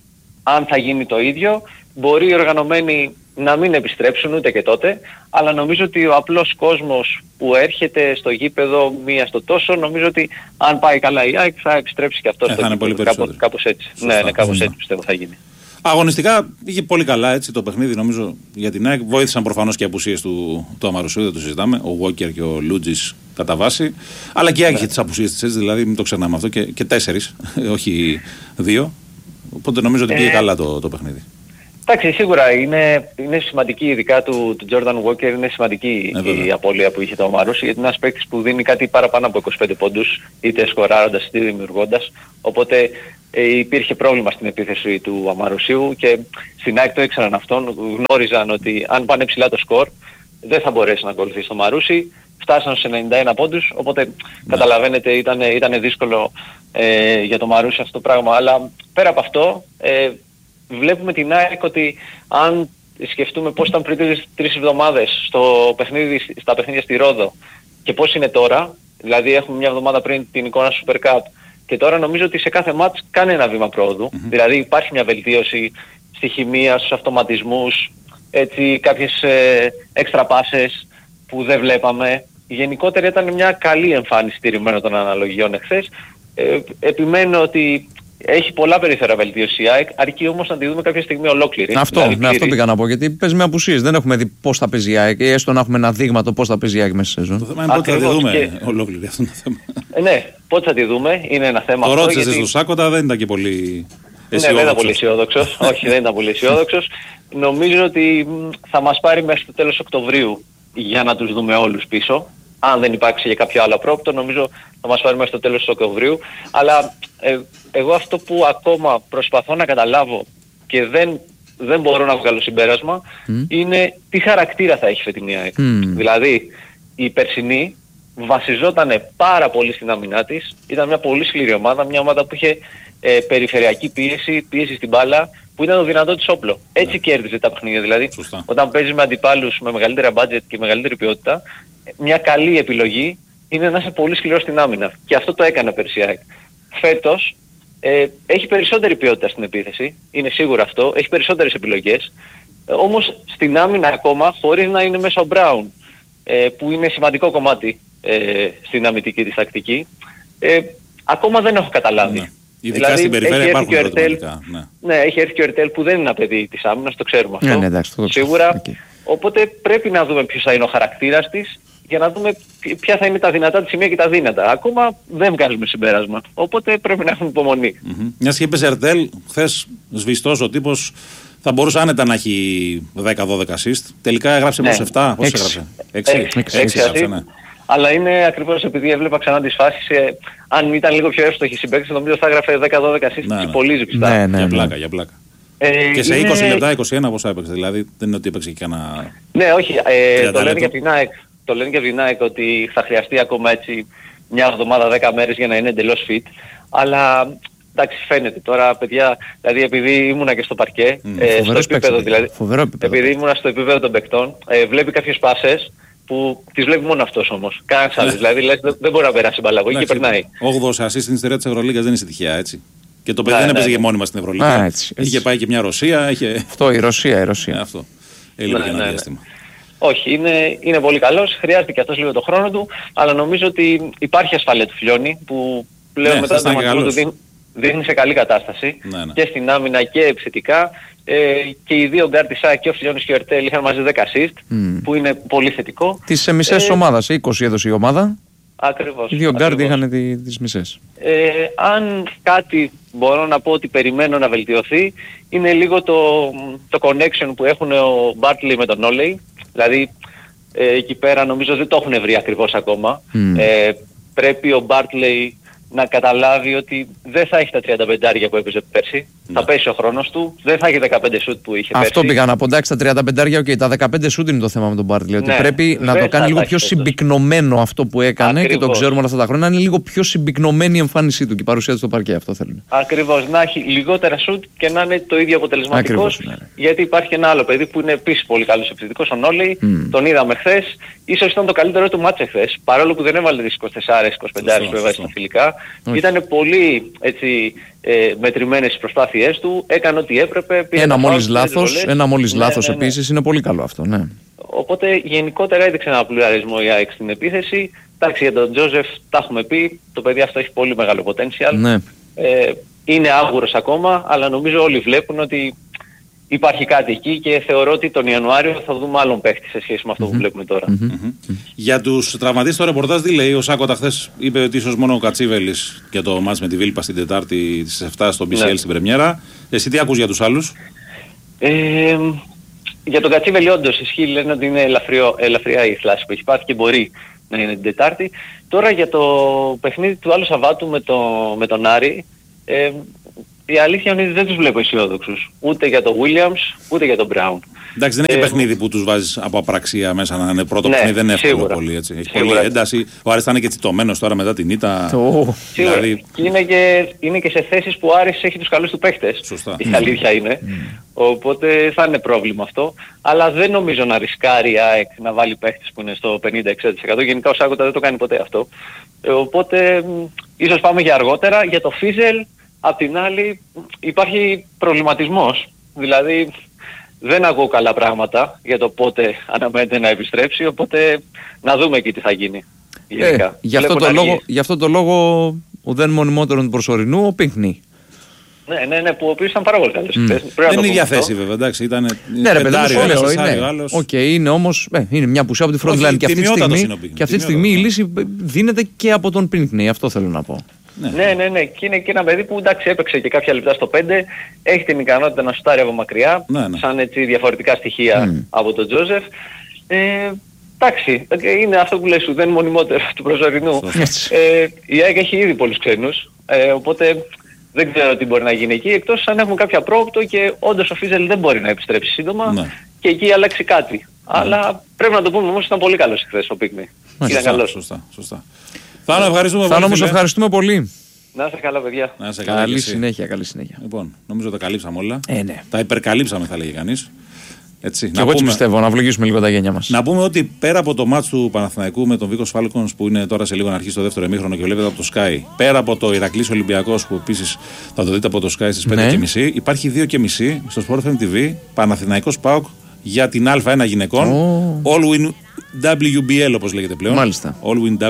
αν θα γίνει το ίδιο. Μπορεί οι οργανωμένοι να μην επιστρέψουν ούτε και τότε, αλλά νομίζω ότι ο απλός κόσμος που έρχεται στο γήπεδο μία στο τόσο, νομίζω ότι αν πάει καλά η ΑΕΚ θα επιστρέψει και αυτό ε, στο γήπεδο. Κάπως, κάπως έτσι. Σωστά, ναι, ναι, κάπως σωστά. Έτσι πιστεύω θα γίνει. Αγωνιστικά πήγε πολύ καλά έτσι το παιχνίδι, νομίζω, για την ΑΕΚ. Βοήθησαν προφανώς και οι απουσίες του, του Αμαρουσίου, δεν το συζητάμε. Ο Walker και ο Λούτζης κατά βάση. Αλλά και η ΑΕΚ είχε τις απουσίες της, έτσι, δηλαδή μην το ξεχνάμε αυτό. Και, και τέσσερις, όχι δύο. Οπότε νομίζω ότι πήγε ε... καλά το, το παιχνίδι. Εντάξει, σίγουρα είναι, είναι σημαντική, ειδικά του, του Jordan Walker, είναι σημαντική ε, η απώλεια που είχε το Αμαρούσι, γιατί είναι ένας παίκτης που δίνει κάτι παραπάνω από είκοσι πέντε πόντους, είτε σκοράροντας είτε δημιουργώντας. Οπότε ε, υπήρχε πρόβλημα στην επίθεση του Αμαρουσίου και στην ΑΕΚ το ήξεραν αυτόν. Γνώριζαν ότι αν πάνε ψηλά το σκορ δεν θα μπορέσει να ακολουθήσει το Αμαρούσι. Φτάσαν σε ενενήντα ένα πόντους, οπότε ναι. καταλαβαίνετε ήταν, ήταν δύσκολο ε, για το Αμαρούσι αυτό το πράγμα. Αλλά πέρα από αυτό, ε, βλέπουμε την ΑΕΚ ότι αν σκεφτούμε πώς ήταν πριν τρεις, τρεις εβδομάδες στο παιχνίδι, στα παιχνίδια στη Ρόδο και πώς είναι τώρα, δηλαδή έχουμε μια εβδομάδα πριν την εικόνα Super Cup και τώρα νομίζω ότι σε κάθε μάτς κάνει ένα βήμα πρόοδου. Mm-hmm. Δηλαδή υπάρχει μια βελτίωση στη χημεία, στους αυτοματισμούς, έτσι κάποιες ε, έξτρα πάσες που δεν βλέπαμε. Γενικότερα ήταν μια καλή εμφάνιση στηριμμένο των αναλογιών εχθές. Ε, επιμένω ότι έχει πολλά περιθώρια βελτίωση η ΑΕΚ, αρκεί όμως να τη δούμε κάποια στιγμή ολόκληρη. Αυτό, δηλαδή, ναι, αυτό πήγα να πω. Γιατί παίζει με απουσίες. Δεν έχουμε δει πώς θα παίζει η ΑΕΚ, ή έστω να έχουμε ένα δείγμα το πώς θα παίζει η ΑΕΚ μέσα στη σεζόν. Το θέμα είναι πότε θα τη δούμε και... ολόκληρη αυτό το θέμα. Ε, ναι, πότε θα τη δούμε, είναι ένα θέμα. Το ρώτησες γιατί... στο Σάκοτα, δεν ήταν και πολύ αισιόδοξος. Ναι, δεν ήταν πολύ αισιόδοξος. Όχι, δεν ήταν πολύ αισιόδοξος. Νομίζω ότι θα μας πάρει μέχρι το τέλος Οκτωβρίου για να τους δούμε όλους πίσω. Αν δεν υπάρξει για κάποιο άλλο απρόπτο, νομίζω θα μας πάρει μέχρι το τέλος του Οκτωβρίου. Αλλά ε, εγώ αυτό που ακόμα προσπαθώ να καταλάβω και δεν, δεν μπορώ να βγάλω συμπέρασμα mm. είναι τι χαρακτήρα θα έχει φετινή ΑΕΚ. Mm. Δηλαδή η περσινή βασιζόταν πάρα πολύ στην άμυνά της. Ήταν μια πολύ σκληρή ομάδα, μια ομάδα που είχε ε, περιφερειακή πίεση, πίεση στην μπάλα, που ήταν το δυνατό της όπλο. Έτσι yeah. κέρδιζε τα παιχνίδια. Δηλαδή Σωστά. όταν παίζεις με αντιπάλους με μεγαλύτερα budget και μεγαλύτερη ποιότητα, μια καλή επιλογή είναι να είσαι πολύ σκληρός στην άμυνα. Και αυτό το έκανε πέρσι η ΑΕΚ. Φέτος ε, έχει περισσότερη ποιότητα στην επίθεση, είναι σίγουρο αυτό, έχει περισσότερες επιλογές. Ε, όμως στην άμυνα ακόμα, χωρίς να είναι μέσα ο Μπράουν, ε, που είναι σημαντικό κομμάτι ε, στην αμυντική της τακτική, ε, ακόμα δεν έχω καταλάβει. Ναι. Ειδικά δηλαδή, στην περιφέρεια υπάρχουν ερωτηματικά. Ναι. ναι, έχει έρθει και ο Ερτέλ που δεν είναι ένα παιδί της άμυνας, το ξέρουμε αυτό. Ναι, ναι, εντάξει, το σίγουρα. Okay. Οπότε πρέπει να δούμε ποιος θα είναι ο χαρακτήρας της για να δούμε ποια θα είναι τα δυνατά της σημεία και τα δύνατα. Ακόμα δεν βγάζουμε συμπέρασμα. Οπότε πρέπει να έχουμε υπομονή. Mm-hmm. Μιας και είπες Ερτέλ, χθες σβηστός ο τύπος θα μπορούσε άνετα να έχει δέκα δώδεκα assist. Τελικά έγραψε προς επτά. Πώς έγραψε? έξι έγραψε, ναι. Αλλά είναι ακριβώς επειδή έβλεπα ξανά τις φάσεις, ε, αν ήταν λίγο πιο εύστοχη συμπαίκτης, νομίζω θα έγραφε δέκα δώδεκα assist ναι, ναι. πολύ ζεστά. Ναι, ναι, για ναι. πλάκα, για πλάκα. Ε, και σε είναι... είκοσι λεπτά, είκοσι ένα πόσα έπαιξε, δηλαδή δεν είναι ότι έπαιξε και κανένα... Ναι, όχι, ε, το, λένε για την ΑΕΚ, το λένε για την ΑΕΚ ότι θα χρειαστεί ακόμα έτσι μια εβδομάδα, δέκα μέρες για να είναι εντελώς fit, αλλά εντάξει φαίνεται τώρα παιδιά, δηλαδή επειδή ήμουνα και στο παρκέ, mm, ε, στο επίπεδο δηλαδή, επειδή ήμουνα στο επίπεδο των παικτών, ε, βλέπει κάποιες πάσες που τις βλέπει μόνο αυτός όμως. Κανένας άλλος. Δηλαδή λες, δεν μπορεί να περάσει μπαλαγωγή και περνάει. όγδοος ασίστ στην ιστορία της Ευρωλίγκας δεν είναι τυχαία, έτσι. Και το παιδί δεν έπαιζε και μόνιμα στην Ευρωλίγκα. Είχε πάει και μια Ρωσία. Είχε... Αυτό, η Ρωσία, η Ρωσία. Αυτό. Έλειπε και ένα διάστημα. Όχι, είναι, είναι πολύ καλός. Χρειάζεται και αυτός λίγο το χρόνο του. Αλλά νομίζω ότι υπάρχει ασφάλεια του Φιλιώνη που πλέον ναι, μετά το μαθηματικό του δίνει, δείχνει σε καλή κατάσταση. Ναι, ναι. Και στην άμυνα και επιθετικά. Ε, και οι δύο γκάρ της ΑΕΚ και ο Φιλιώνης και ο Ερτέλ είχαν μαζί δέκα assist, mm. που είναι πολύ θετικό. Τις μισές ε, ομάδας, είκοσι έδωσε η ομάδα. Ακριβώς. Οι δύο γκάρ είχαν τι, τις μισές. Ε, αν κάτι μπορώ να πω ότι περιμένω να βελτιωθεί, είναι λίγο το, το connection που έχουν ο Μπάρτλεϊ με τον Όλεϊ. Δηλαδή ε, εκεί πέρα νομίζω δεν το έχουν βρει ακριβώς ακόμα. Mm. Ε, πρέπει ο Μπάρτλεϊ να καταλάβει ότι δεν θα έχει τα τριάντα πέντε που έπαιζε πέρσι. Ναι. Θα πέσει ο χρόνος του, δεν θα έχει δεκαπέντε σουτ που είχε Αυτό πέρσι. πήγα να πω, εντάξει, τα τριάντα πέντε, okay, τα δεκαπέντε σουτ είναι το θέμα με τον Μπάρτλεϊ. Ότι ναι, πρέπει να το κάνει λίγο πιο συμπυκνωμένο αυτό που έκανε. Ακριβώς. Και το ξέρουμε όλα αυτά τα χρόνια. Να είναι λίγο πιο συμπυκνωμένη η εμφάνισή του και η παρουσία του στο παρκέ. Αυτό θέλουν. Ακριβώς, να έχει λιγότερα σουτ και να είναι το ίδιο αποτελεσματικός. Ναι. Γιατί υπάρχει ένα άλλο παιδί που είναι επίσης πολύ καλός επιθετικός, ο Νόλεϊ. Mm. Τον είδαμε χθες. Ίσως ήταν το καλύτερο του μάτσε χθες. Παρόλο που δεν έβαλε τις είκοσι τέσσερα είκοσι πέντε που έβαλε στα φιλικά. Ήταν πολύ έτσι, ε, μετρημένες στις προσπάθειές του, έκανε ό,τι έπρεπε. Ένα μόλις λάθος, ένα μόλις ναι, λάθος ναι, ναι, ναι. επίσης είναι πολύ καλό αυτό, ναι. Οπότε γενικότερα έδειξε ένα πλουραλισμό η ΑΕΚ στην επίθεση. Εντάξει, για τον Τζόζεφ τα έχουμε πει, το παιδί αυτό έχει πολύ μεγάλο potential. Ναι. Ε, είναι άγουρος ακόμα, αλλά νομίζω όλοι βλέπουν ότι υπάρχει κάτι εκεί και θεωρώ ότι τον Ιανουάριο θα δούμε άλλον παίχτη σε σχέση με αυτό mm-hmm. που βλέπουμε τώρα. Mm-hmm. Mm-hmm. Για τους τραυματίες το ρεπορτάζ τι λέει? Ο Σάκοτα χθες είπε ότι ίσως μόνο ο Κατσίβελης για το μάτς με τη Βίλπα στην Τετάρτη στις εφτά στο μπι σι ελ ναι. στην Πρεμιέρα. Εσύ τι ακούς για τους άλλους? Ε, για τον Κατσίβελη όντως ισχύει, λένε ότι είναι ελαφριό, ελαφριά η θλάση που έχει πάθει και μπορεί να είναι την Τετάρτη. Τώρα για το παιχνίδι του άλλου Σαββάτου με, το, με τον Άρη, ε, η αλήθεια είναι ότι δεν τους βλέπω αισιόδοξους. Ούτε για τον Williams, ούτε για τον Brown. Εντάξει, δεν είναι ε, παιχνίδι που τους βάζεις από απραξία μέσα να είναι πρώτο ναι, παιχνίδι, δεν είναι εύκολο πολύ. Έτσι. Έχει πολύ ένταση. Ο Άρης θα είναι και τσιτωμένος τώρα μετά την ήττα. Oh. Δηλαδή... Και είναι, και είναι και σε θέσεις που ο Άρης έχει τους καλούς του παίχτες. Σωστά. Η αλήθεια είναι. Mm. Οπότε θα είναι πρόβλημα αυτό. Αλλά δεν νομίζω να ρισκάρει η ΑΕΚ να βάλει παίχτες που είναι στο πενήντα με εξήντα τοις εκατό. Γενικά ο Σάκοτα δεν το κάνει ποτέ αυτό. Ε, οπότε ίσως πάμε για αργότερα. Για το Φίζελ, απ' την άλλη υπάρχει προβληματισμός. Δηλαδή δεν ακούω καλά πράγματα για το πότε αναμένεται να επιστρέψει, οπότε να δούμε εκεί τι θα γίνει. Ε, γι' αυτό το λόγο, γι' αυτό το λόγο ο δεν μονιμότερον του προσωρινού, ο Πίνκνι. Ναι, ναι, ναι, που ο οποίος ήταν πάρα πολύ καλός. Mm. Δεν είναι η διαθέση βέβαια, εντάξει, ήταν ναι, ρε παιδί μου, λέω, είναι, okay, είναι όμως, ε, είναι μια απουσία από τη front line και αυτή τη στιγμή, και αυτή τη στιγμή η λύση δίνεται και από τον Πίνκνι, αυτό θέλω να πω. Ναι. ναι, ναι, ναι. Και είναι και ένα παιδί που εντάξει έπαιξε και κάποια λεπτά στο πέντε, έχει την ικανότητα να σουτάρει από μακριά, ναι, ναι. σαν έτσι διαφορετικά στοιχεία mm. από τον Τζόζεφ. Ε, εντάξει, είναι αυτό που λες σου, δεν είναι μονιμότερο του προσωρινού. ε, η ΑΕΚ έχει ήδη πολλούς ξένους, ε, οπότε δεν ξέρω τι μπορεί να γίνει εκεί, εκτός αν έχουμε κάποια πρόοπτο και όντως ο Φίζελ δεν μπορεί να επιστρέψει σύντομα ναι. και εκεί αλλάξει κάτι. Ναι. Αλλά πρέπει να το πούμε όμως, ήταν πολύ καλός χθες ο Πίκνη. Ήταν καλός. Σωστά, σωστά. Θάνο, ευχαριστούμε πολύ. Θάνο, ευχαριστούμε πολύ. Να είστε καλά, παιδιά. Να είστε καλά. Καλή συνέχεια, καλή συνέχεια. Λοιπόν, νομίζω τα καλύψαμε όλα. Ε, ναι. Τα υπερκαλύψαμε, θα λέγει κανείς. Έτσι, και να εγώ πούμε, έτσι πιστεύω, να βλογίσουμε λίγο τα γένια μας. Να πούμε ότι πέρα από το μάτς του Παναθηναϊκού με τον Βίκος Φάλκονς που είναι τώρα σε λίγο να αρχίσει το δεύτερο ημίχρονο και βλέπετε από το Sky, πέρα από το Ηρακλής Ολυμπιακός που επίσης θα το δείτε από το Sky στις πέντε και μισή, υπάρχει δύο και μισή στο Sport εφ εμ τι βι Παναθηναϊκός ΠΑΟΚ για την Α ένα γυναικών. Oh. All Win ντάμπλιου μπι ελ όπως λέγεται πλέον. Μάλιστα. All Win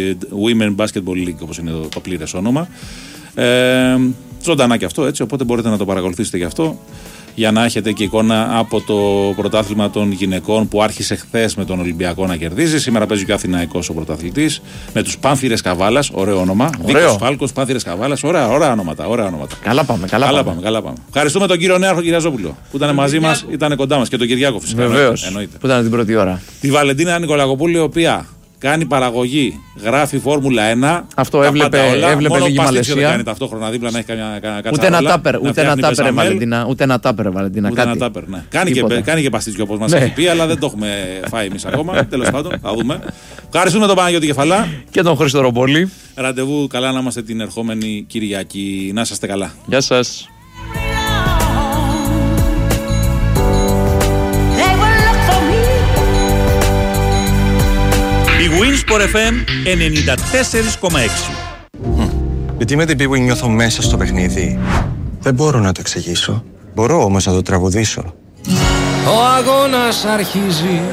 Women Basketball League όπως είναι το, το πλήρες όνομα. Ε, ζωντανά και αυτό έτσι, οπότε μπορείτε να το παρακολουθήσετε και αυτό για να έχετε και εικόνα από το πρωτάθλημα των γυναικών που άρχισε χθες με τον Ολυμπιακό να κερδίζει. Σήμερα παίζει και ο Αθηναϊκός ο πρωταθλητής με τους Πάνθυρες Καβάλας, ωραίο όνομα. Βίκος Φάλκος, Πάνθυρες Καβάλας, ωραία, ωραία ονόματα, ωραία ονόματα. Καλά πάμε, καλά, καλά πάμε. πάμε. Καλά πάμε. Ευχαριστούμε τον κύριο Νέαρχο Κυριαζόπουλο που ήταν μαζί μας, ήταν κοντά μας και τον Κυριάκο φυσικά. Βεβαίως, εννοείται. Που ήταν την πρώτη ώρα. Τη Βαλεντίνα Νικολακοπούλου, η οποία κάνει παραγωγή, γράφει Φόρμουλα ένα. Αυτό έβλεπε, έβλεπε λίγη Μαλαισία. Δεν κάνει ταυτόχρονα δίπλα να έχει καμιά κατσαρόλα. Ούτε ένα τάπερ, ούτε ένα τάπερ, Βαλεντίνα. Ούτε ένα τάπερ, Βαλεντίνα. Ούτε ένα τάπερ, ναι. Κάνει και, κάνει και παστίτσιο όπως μας ναι. έχει πει, αλλά δεν το έχουμε φάει εμείς ακόμα. Τέλος πάντων, θα δούμε. Ευχαριστούμε τον Παναγιώτη Κεφαλά. Και τον Χρήστο Ρομπόλη. Ραντεβού καλά να είμαστε την ερχόμενη Κυριακή. Να είσαστε καλά. Γεια σας. Winsport εφ εμ ενενήντα τέσσερα κόμμα έξι. Γιατί με την Big Win νιώθω μέσα στο παιχνίδι. Δεν μπορώ να το εξηγήσω. Μπορώ όμως να το τραγουδήσω. Ο αγώνας αρχίζει.